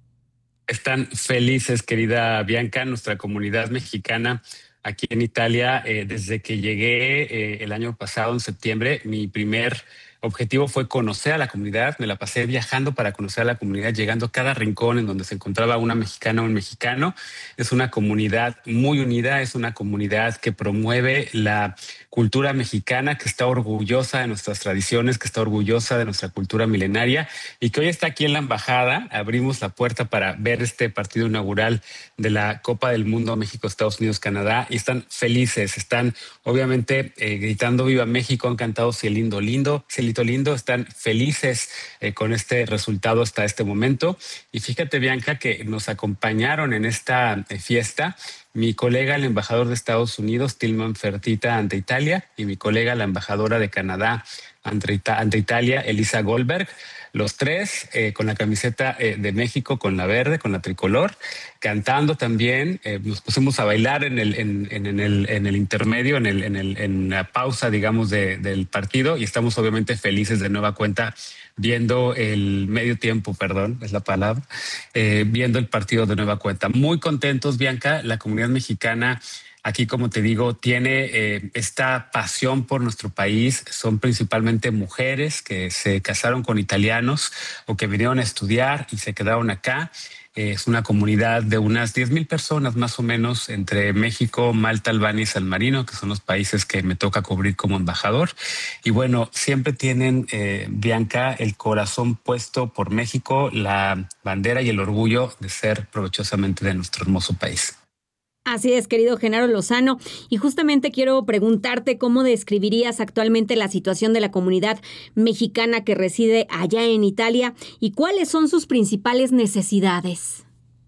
Están felices, querida Bianca, nuestra comunidad mexicana aquí en Italia. Eh, desde que llegué eh, el año pasado, en septiembre, mi primer objetivo fue conocer a la comunidad. Me la pasé viajando para conocer a la comunidad, llegando a cada rincón en donde se encontraba una mexicana o un mexicano. Es una comunidad muy unida, es una comunidad que promueve la cultura mexicana, que está orgullosa de nuestras tradiciones, que está orgullosa de nuestra cultura milenaria y que hoy está aquí en la embajada. Abrimos la puerta para ver este partido inaugural de la Copa del Mundo México, Estados Unidos, Canadá, y están felices, están obviamente eh, gritando Viva México, han cantado Cielito Lindo, Cielito Lindo, están felices eh, con este resultado hasta este momento. Y fíjate, Bianca, que nos acompañaron en esta eh, fiesta mi colega, el embajador de Estados Unidos, Tilman Fertitta, ante Italia, y mi colega, la embajadora de Canadá ante, ante Italia, Elisa Goldberg. Los tres eh, con la camiseta eh, de México, con la verde, con la tricolor, cantando también. Eh, nos pusimos a bailar en el, en, en, en el, en el intermedio, en, el, en, el, en la pausa, digamos, de, del partido, y estamos obviamente felices de nueva cuenta viendo el medio tiempo, perdón, es la palabra, eh, viendo el partido de nueva cuenta. Muy contentos, Bianca. La comunidad mexicana aquí, como te digo, tiene eh, esta pasión por nuestro país. Son principalmente mujeres que se casaron con italianos o que vinieron a estudiar y se quedaron acá. Eh, es una comunidad de unas diez mil personas más o menos entre México, Malta, Albania y San Marino, que son los países que me toca cubrir como embajador. Y bueno, siempre tienen, eh, Bianca, el corazón puesto por México, la bandera y el orgullo de ser provechosamente de nuestro hermoso país. Así es, querido Genaro Lozano, y justamente quiero preguntarte cómo describirías actualmente la situación de la comunidad mexicana que reside allá en Italia y cuáles son sus principales necesidades.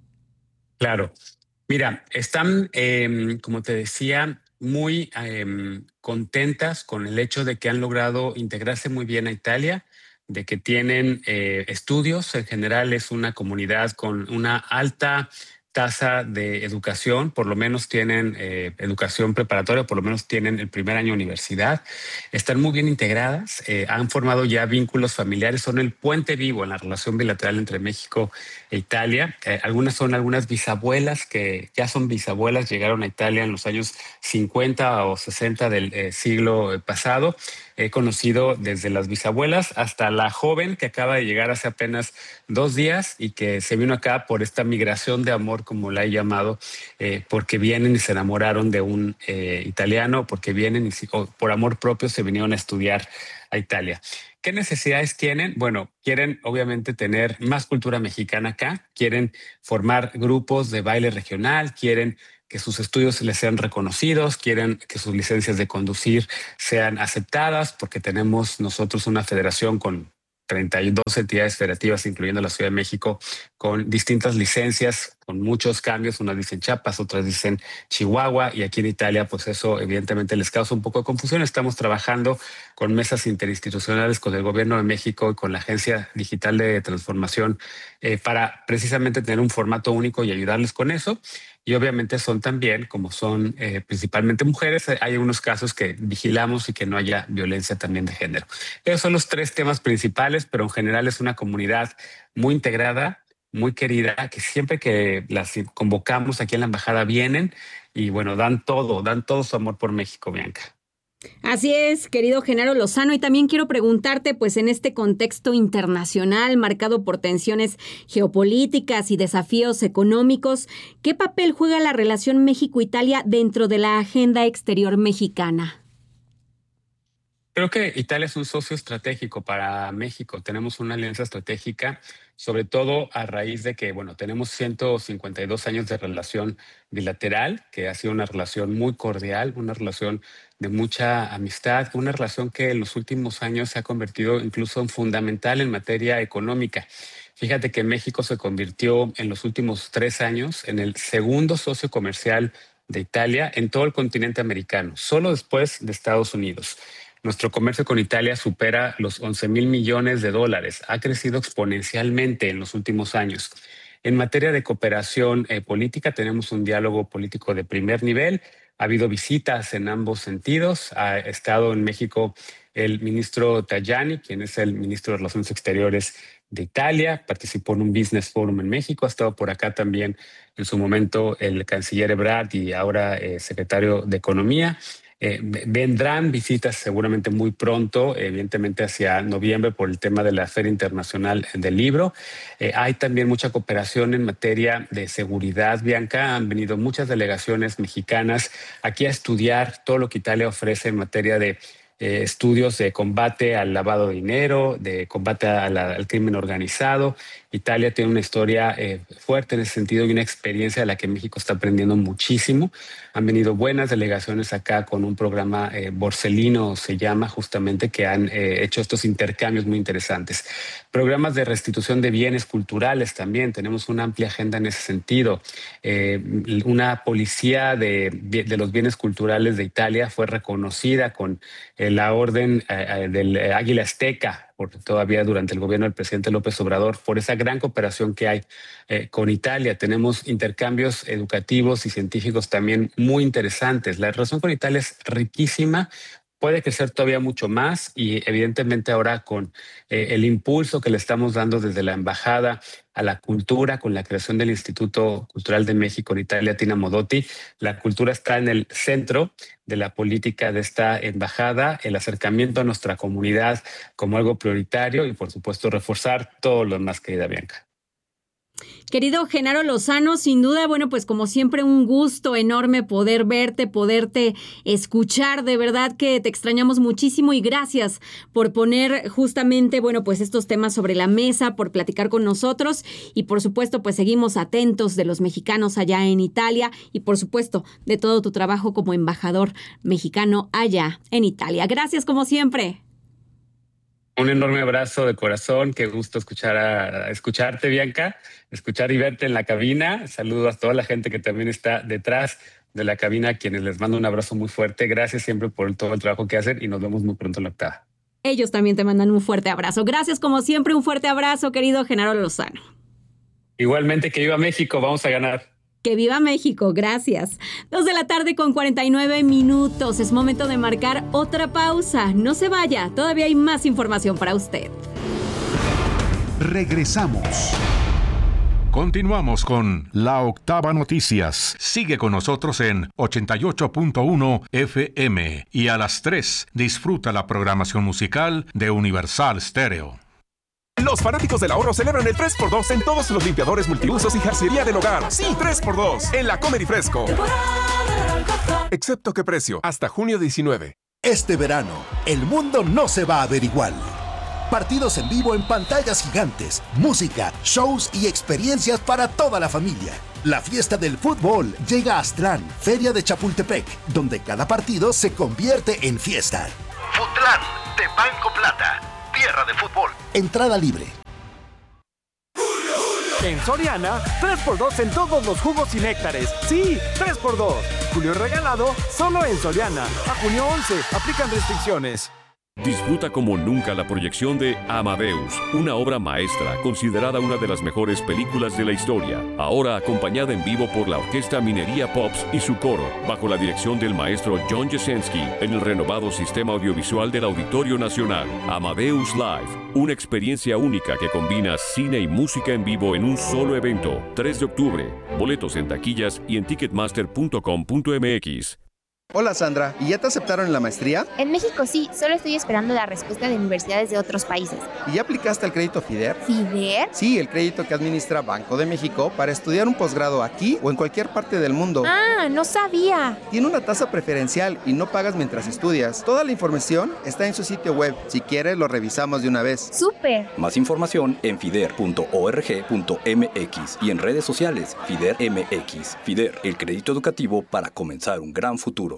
Claro, mira, están, eh, como te decía, muy eh, contentas con el hecho de que han logrado integrarse muy bien a Italia, de que tienen eh, estudios. En general es una comunidad con una alta tasa de educación, por lo menos tienen eh, educación preparatoria, por lo menos tienen el primer año de universidad, están muy bien integradas, eh, han formado ya vínculos familiares, son el puente vivo en la relación bilateral entre México e Italia. Eh, algunas son algunas bisabuelas que ya son bisabuelas, llegaron a Italia en los años cincuenta o sesenta del eh, siglo pasado. he conocido desde las bisabuelas hasta la joven que acaba de llegar hace apenas dos días y que se vino acá por esta migración de amor, como la he llamado, eh, porque vienen y se enamoraron de un eh, italiano, porque vienen y o por amor propio se vinieron a estudiar a Italia. ¿Qué necesidades tienen? Bueno, quieren obviamente tener más cultura mexicana acá, quieren formar grupos de baile regional, quieren que sus estudios les sean reconocidos, quieren que sus licencias de conducir sean aceptadas, porque tenemos nosotros una federación con treinta y dos entidades federativas, incluyendo la Ciudad de México, con distintas licencias, con muchos cambios. Unas dicen Chiapas, otras dicen Chihuahua, y aquí en Italia, pues eso evidentemente les causa un poco de confusión. Estamos trabajando con mesas interinstitucionales con el Gobierno de México y con la Agencia Digital de Transformación eh, para precisamente tener un formato único y ayudarles con eso. Y obviamente son también, como son eh, principalmente mujeres, hay algunos casos que vigilamos y que no haya violencia también de género. Esos son los tres temas principales, pero en general es una comunidad muy integrada, muy querida, que siempre que las convocamos aquí en la embajada vienen y bueno, dan todo, dan todo su amor por México, Bianca. Así es, querido Genaro Lozano, y también quiero preguntarte, pues en este contexto internacional marcado por tensiones geopolíticas y desafíos económicos, ¿qué papel juega la relación México-Italia dentro de la agenda exterior mexicana? Creo que Italia es un socio estratégico para México. Tenemos una alianza estratégica, sobre todo a raíz de que, bueno, tenemos ciento cincuenta y dos años de relación bilateral, que ha sido una relación muy cordial, una relación de mucha amistad, una relación que en los últimos años se ha convertido incluso en fundamental en materia económica. Fíjate que México se convirtió en los últimos tres años en el segundo socio comercial de Italia en todo el continente americano, solo después de Estados Unidos. Nuestro comercio con Italia supera los once mil millones de dólares. Ha crecido exponencialmente en los últimos años. En materia de cooperación eh, política, tenemos un diálogo político de primer nivel. Ha habido visitas en ambos sentidos. Ha estado en México el ministro Tajani, quien es el ministro de Relaciones Exteriores de Italia. Participó en un business forum en México. Ha estado por acá también en su momento el canciller Ebrard y ahora eh, secretario de Economía. Eh, vendrán visitas seguramente muy pronto, evidentemente hacia noviembre por el tema de la Feria Internacional del Libro. Eh, hay también mucha cooperación en materia de seguridad, Bianca. Han venido muchas delegaciones mexicanas aquí a estudiar todo lo que Italia ofrece en materia de Eh, estudios de combate al lavado de dinero, de combate a la, al crimen organizado. Italia tiene una historia eh, fuerte en ese sentido y una experiencia de la que México está aprendiendo muchísimo. Han venido buenas delegaciones acá con un programa eh, Borsellino, se llama justamente, que han eh, hecho estos intercambios muy interesantes. Programas de restitución de bienes culturales también, tenemos una amplia agenda en ese sentido. Eh, una policía de, de los bienes culturales de Italia fue reconocida con eh, la orden eh, del Águila Azteca, por, todavía durante el gobierno del presidente López Obrador, por esa gran cooperación que hay eh, con Italia. Tenemos intercambios educativos y científicos también muy interesantes. La relación con Italia es riquísima, puede crecer todavía mucho más y evidentemente ahora con eh, el impulso que le estamos dando desde la embajada a la cultura, con la creación del Instituto Cultural de México en Italia, Tina Modotti, la cultura está en el centro de la política de esta embajada, el acercamiento a nuestra comunidad como algo prioritario y por supuesto reforzar todo lo demás, querida Bianca. Querido Genaro Lozano, sin duda, bueno, pues como siempre un gusto enorme poder verte, poderte escuchar, de verdad que te extrañamos muchísimo y gracias por poner justamente, bueno, pues estos temas sobre la mesa, por platicar con nosotros y por supuesto, pues seguimos atentos de los mexicanos allá en Italia y por supuesto de todo tu trabajo como embajador mexicano allá en Italia. Gracias como siempre. Un enorme abrazo de corazón, qué gusto escuchar a, a escucharte, Bianca, escuchar y verte en la cabina. Saludos a toda la gente que también está detrás de la cabina, a quienes les mando un abrazo muy fuerte. Gracias siempre por todo el trabajo que hacen y nos vemos muy pronto en la octava. Ellos también te mandan un fuerte abrazo. Gracias como siempre, un fuerte abrazo, querido Genaro Lozano. Igualmente, que viva México, vamos a ganar. ¡Que viva México! Gracias. Dos de la tarde con cuarenta y nueve minutos. Es momento de marcar otra pausa. No se vaya, todavía hay más información para usted. Regresamos. Continuamos con La Octava Noticias. Sigue con nosotros en ochenta y ocho punto uno F M y a las tres disfruta la programación musical de Universal Stereo. Los fanáticos del ahorro celebran el tres por dos en todos los limpiadores multiusos y jarcería del hogar. Sí, tres por dos en la Comer y Fresco. Excepto qué precio, hasta junio diecinueve. Este verano, el mundo no se va a ver igual. Partidos en vivo en pantallas gigantes, música, shows y experiencias para toda la familia. La fiesta del fútbol llega a Aztlán, Feria de Chapultepec, donde cada partido se convierte en fiesta. Futlán, de Banco Plata, tierra de fútbol. Entrada libre. En Soriana, tres por dos en todos los jugos y néctares. Sí, tres por dos. Julio regalado, solo en Soriana. A junio once, aplican restricciones. Disfruta como nunca la proyección de Amadeus, una obra maestra considerada una de las mejores películas de la historia, ahora acompañada en vivo por la Orquesta Minería Pops y su coro, bajo la dirección del maestro John Jasenski, en el renovado sistema audiovisual del Auditorio Nacional. Amadeus Live, una experiencia única que combina cine y música en vivo en un solo evento. tres de octubre, boletos en taquillas y en ticketmaster punto com punto m x. Hola Sandra, ¿y ya te aceptaron en la maestría? En México sí, solo estoy esperando la respuesta de universidades de otros países. ¿Y ya aplicaste al crédito FIDER? ¿FIDER? Sí, el crédito que administra Banco de México para estudiar un posgrado aquí o en cualquier parte del mundo. Ah, no sabía. Tiene una tasa preferencial y no pagas mientras estudias. Toda la información está en su sitio web. Si quieres, lo revisamos de una vez. ¡Súper! Más información en fider punto org punto m x y en redes sociales FIDER M X. FIDER, el crédito educativo para comenzar un gran futuro.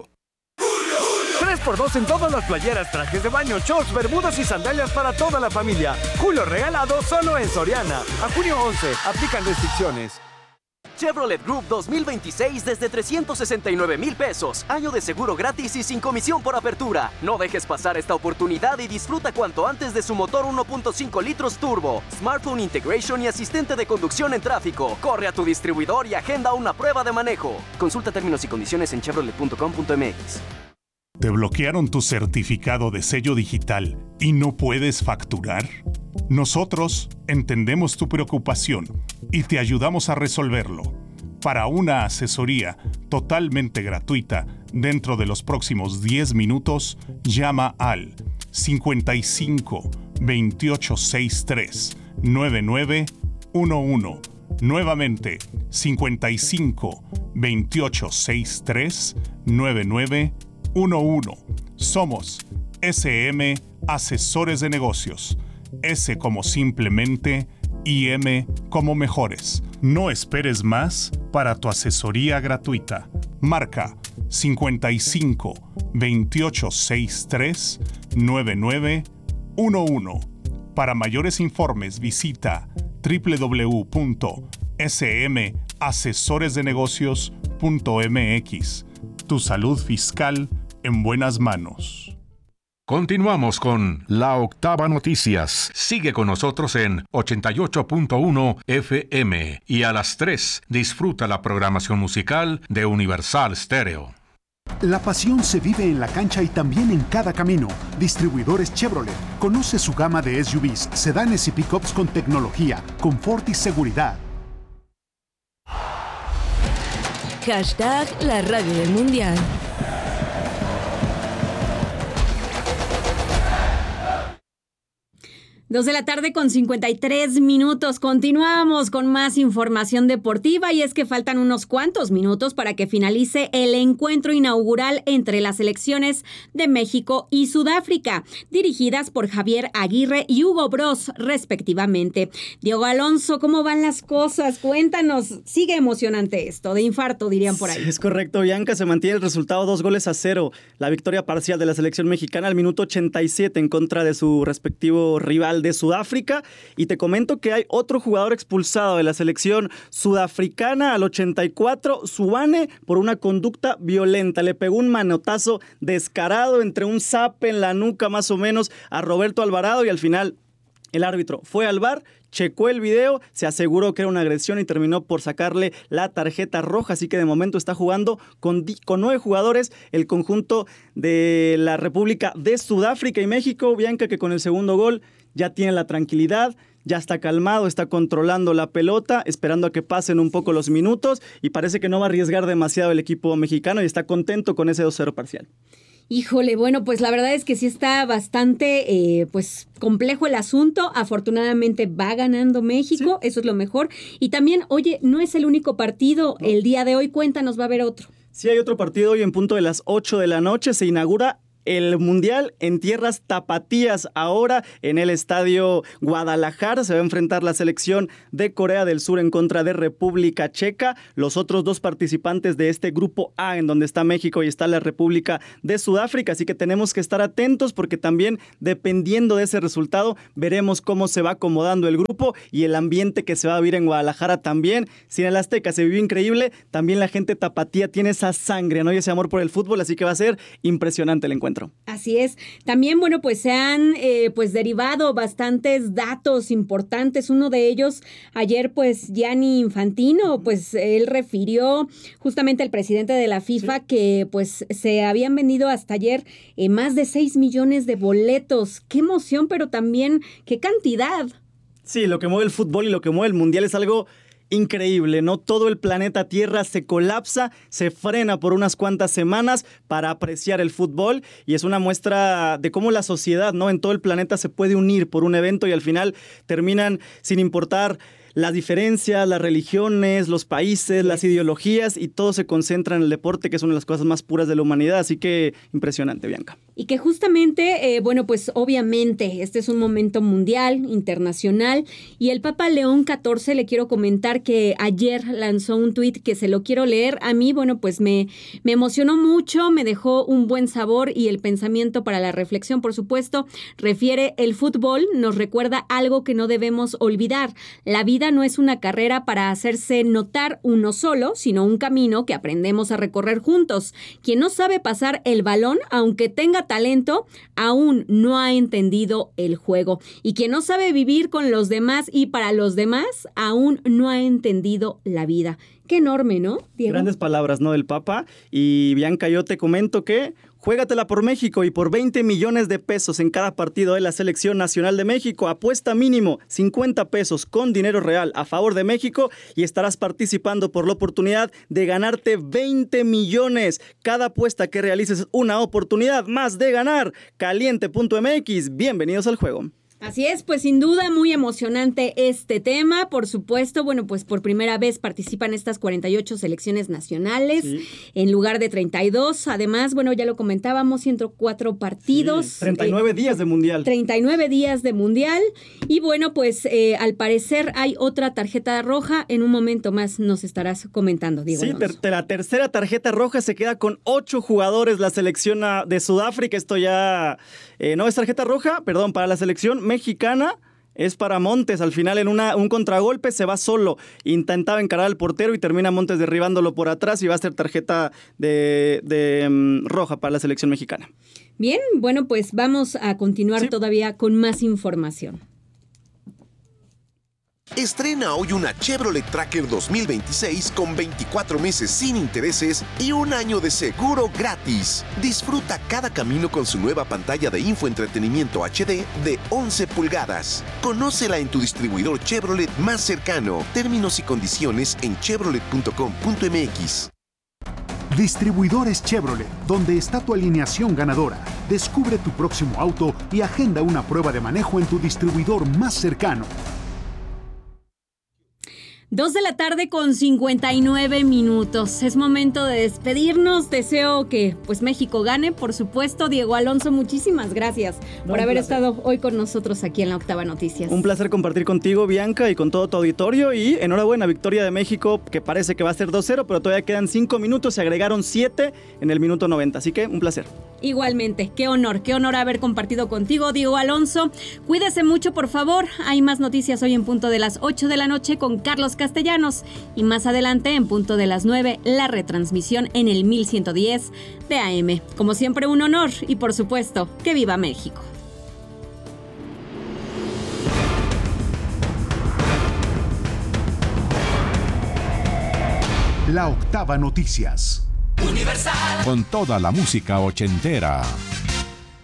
tres por dos en todas las playeras, trajes de baño, shorts, bermudas y sandalias para toda la familia. Julio regalado solo en Soriana. A junio once, aplican restricciones. Chevrolet Group dos mil veintiséis desde trescientos sesenta y nueve mil pesos. Año de seguro gratis y sin comisión por apertura. No dejes pasar esta oportunidad y disfruta cuanto antes de su motor uno punto cinco litros turbo, smartphone integration y asistente de conducción en tráfico. Corre a tu distribuidor y agenda una prueba de manejo. Consulta términos y condiciones en chevrolet punto com punto m x. ¿Te bloquearon tu certificado de sello digital y no puedes facturar? Nosotros entendemos tu preocupación y te ayudamos a resolverlo. Para una asesoría totalmente gratuita dentro de los próximos diez minutos, llama al cincuenta y cinco veintiocho sesenta y tres noventa y nueve once. Nuevamente, cincuenta y cinco veintiocho sesenta y tres noventa y nueve once. Somos S M Asesores de Negocios. S como simplemente y M como mejores. No esperes más para tu asesoría gratuita. Marca cincuenta y cinco veintiocho sesenta y tres noventa y nueve once. Para mayores informes visita doble u doble u doble u punto s m asesores de negocios punto m x. Tu salud fiscal en buenas manos. Continuamos con La Octava Noticias. Sigue con nosotros en ochenta y ocho punto uno F M y a las tres disfruta la programación musical de Universal Stereo. La pasión se vive en la cancha y también en cada camino. Distribuidores Chevrolet. Conoce su gama de S U Vs, sedanes y pickups con tecnología, confort y seguridad. Hashtag la radio del mundial. Dos de la tarde con cincuenta y tres minutos. Continuamos con más información deportiva y es que faltan unos cuantos minutos para que finalice el encuentro inaugural entre las selecciones de México y Sudáfrica, dirigidas por Javier Aguirre y Hugo Bross, respectivamente. Diego Alonso, ¿cómo van las cosas? Cuéntanos. Sigue emocionante esto, de infarto dirían por ahí. Sí, es correcto, Bianca. Se mantiene el resultado dos goles a cero. La victoria parcial de la selección mexicana al minuto ochenta y siete en contra de su respectivo rival de Sudáfrica, y te comento que hay otro jugador expulsado de la selección sudafricana al ochenta y cuatro, Subane, por una conducta violenta. Le pegó un manotazo descarado entre un zape en la nuca más o menos a Roberto Alvarado y al final el árbitro fue al V A R, checó el video, se aseguró que era una agresión y terminó por sacarle la tarjeta roja, así que de momento está jugando con, con nueve jugadores el conjunto de la República de Sudáfrica y México. Bianca, que con el segundo gol ya tiene la tranquilidad, ya está calmado, está controlando la pelota, esperando a que pasen un poco los minutos y parece que no va a arriesgar demasiado el equipo mexicano y está contento con ese dos cero parcial. Híjole, bueno, pues la verdad es que sí está bastante eh, pues complejo el asunto. Afortunadamente va ganando México, sí. Eso es lo mejor. Y también, oye, no es el único partido. No. El día de hoy, cuéntanos, va a haber otro. Sí, hay otro partido hoy en punto de las ocho de la noche. Se inaugura el Mundial en tierras tapatías. Ahora en el estadio Guadalajara se va a enfrentar la selección de Corea del Sur en contra de República Checa. Los otros dos participantes de este grupo A, en donde está México y está la República de Sudáfrica. Así que tenemos que estar atentos porque también dependiendo de ese resultado veremos cómo se va acomodando el grupo y el ambiente que se va a vivir en Guadalajara también. Si en el Azteca se vive increíble, también la gente tapatía tiene esa sangre, ¿no? Y ese amor por el fútbol, así que va a ser impresionante el encuentro. Así es. También, bueno, pues se han eh, pues derivado bastantes datos importantes. Uno de ellos, ayer, pues, Gianni Infantino, pues, él refirió justamente al presidente de la FIFA sí. que, pues, se habían vendido hasta ayer eh, más de seis millones de boletos. ¡Qué emoción! Pero también, ¡qué cantidad! Sí, lo que mueve el fútbol y lo que mueve el Mundial es algo increíble, ¿no? Todo el planeta Tierra se colapsa, se frena por unas cuantas semanas para apreciar el fútbol y es una muestra de cómo la sociedad, ¿no? En todo el planeta se puede unir por un evento y al final terminan sin importar las diferencias, las religiones, los países, las ideologías y todo se concentra en el deporte, que es una de las cosas más puras de la humanidad. Así que impresionante, Bianca. Y que justamente, eh, bueno, pues obviamente este es un momento mundial, internacional, y el Papa León catorce, le quiero comentar que ayer lanzó un tuit que se lo quiero leer. A mí, bueno, pues me, me emocionó mucho, me dejó un buen sabor y el pensamiento para la reflexión, por supuesto, refiere: el fútbol nos recuerda algo que no debemos olvidar. La vida no es una carrera para hacerse notar uno solo, sino un camino que aprendemos a recorrer juntos. Quien no sabe pasar el balón, aunque tenga talento, aún no ha entendido el juego. Y quien no sabe vivir con los demás y para los demás, aún no ha entendido la vida. Qué enorme, ¿no, Diego? Grandes palabras, ¿no?, del Papa. Y Bianca, yo te comento que juégatela por México y por veinte millones de pesos en cada partido de la Selección Nacional de México. Apuesta mínimo cincuenta pesos con dinero real a favor de México y estarás participando por la oportunidad de ganarte veinte millones. Cada apuesta que realices es una oportunidad más de ganar. Caliente punto m x, bienvenidos al juego. Así es, pues sin duda muy emocionante este tema. Por supuesto, bueno, pues por primera vez participan estas cuarenta y ocho selecciones nacionales sí. en lugar de treinta y dos. Además, bueno, ya lo comentábamos, ciento cuatro partidos. Sí, treinta y nueve eh, días de mundial. treinta y nueve días de mundial. Y bueno, pues eh, al parecer hay otra tarjeta roja. En un momento más nos estarás comentando, Diego. Sí, ter- la tercera tarjeta roja se queda con ocho jugadores la selección de Sudáfrica. Esto ya eh, no es tarjeta roja, perdón, para la selección mexicana. Es para Montes, al final en una, un contragolpe se va solo, intentaba encarar al portero y termina Montes derribándolo por atrás y va a ser tarjeta de, de um, roja para la selección mexicana. Bien, bueno, pues vamos a continuar sí. todavía con más información. Estrena hoy una Chevrolet Tracker dos mil veintiséis con veinticuatro meses sin intereses y un año de seguro gratis. Disfruta cada camino con su nueva pantalla de infoentretenimiento H D de once pulgadas. Conócela en tu distribuidor Chevrolet más cercano. Términos y condiciones en chevrolet punto com punto m x. Distribuidores Chevrolet, donde está tu alineación ganadora. Descubre tu próximo auto y agenda una prueba de manejo en tu distribuidor más cercano. Dos de la tarde con cincuenta y nueve minutos. Es momento de despedirnos. Deseo que pues México gane, por supuesto. Diego Alonso, muchísimas gracias no, por haber placer. estado hoy con nosotros aquí en la Octava Noticias. Un placer compartir contigo, Bianca, y con todo tu auditorio. Y enhorabuena, victoria de México, que parece que va a ser dos cero, pero todavía quedan cinco minutos. Se agregaron siete en el minuto noventa. Así que un placer. Igualmente, qué honor, qué honor haber compartido contigo, Diego Alonso. Cuídese mucho, por favor. Hay más noticias hoy en punto de las ocho de la noche con Carlos Castellanos. Y más adelante, en punto de las nueve, la retransmisión en el mil ciento diez de A M. Como siempre, un honor y, por supuesto, que viva México. La Octava Noticias. Universal. Con toda la música ochentera.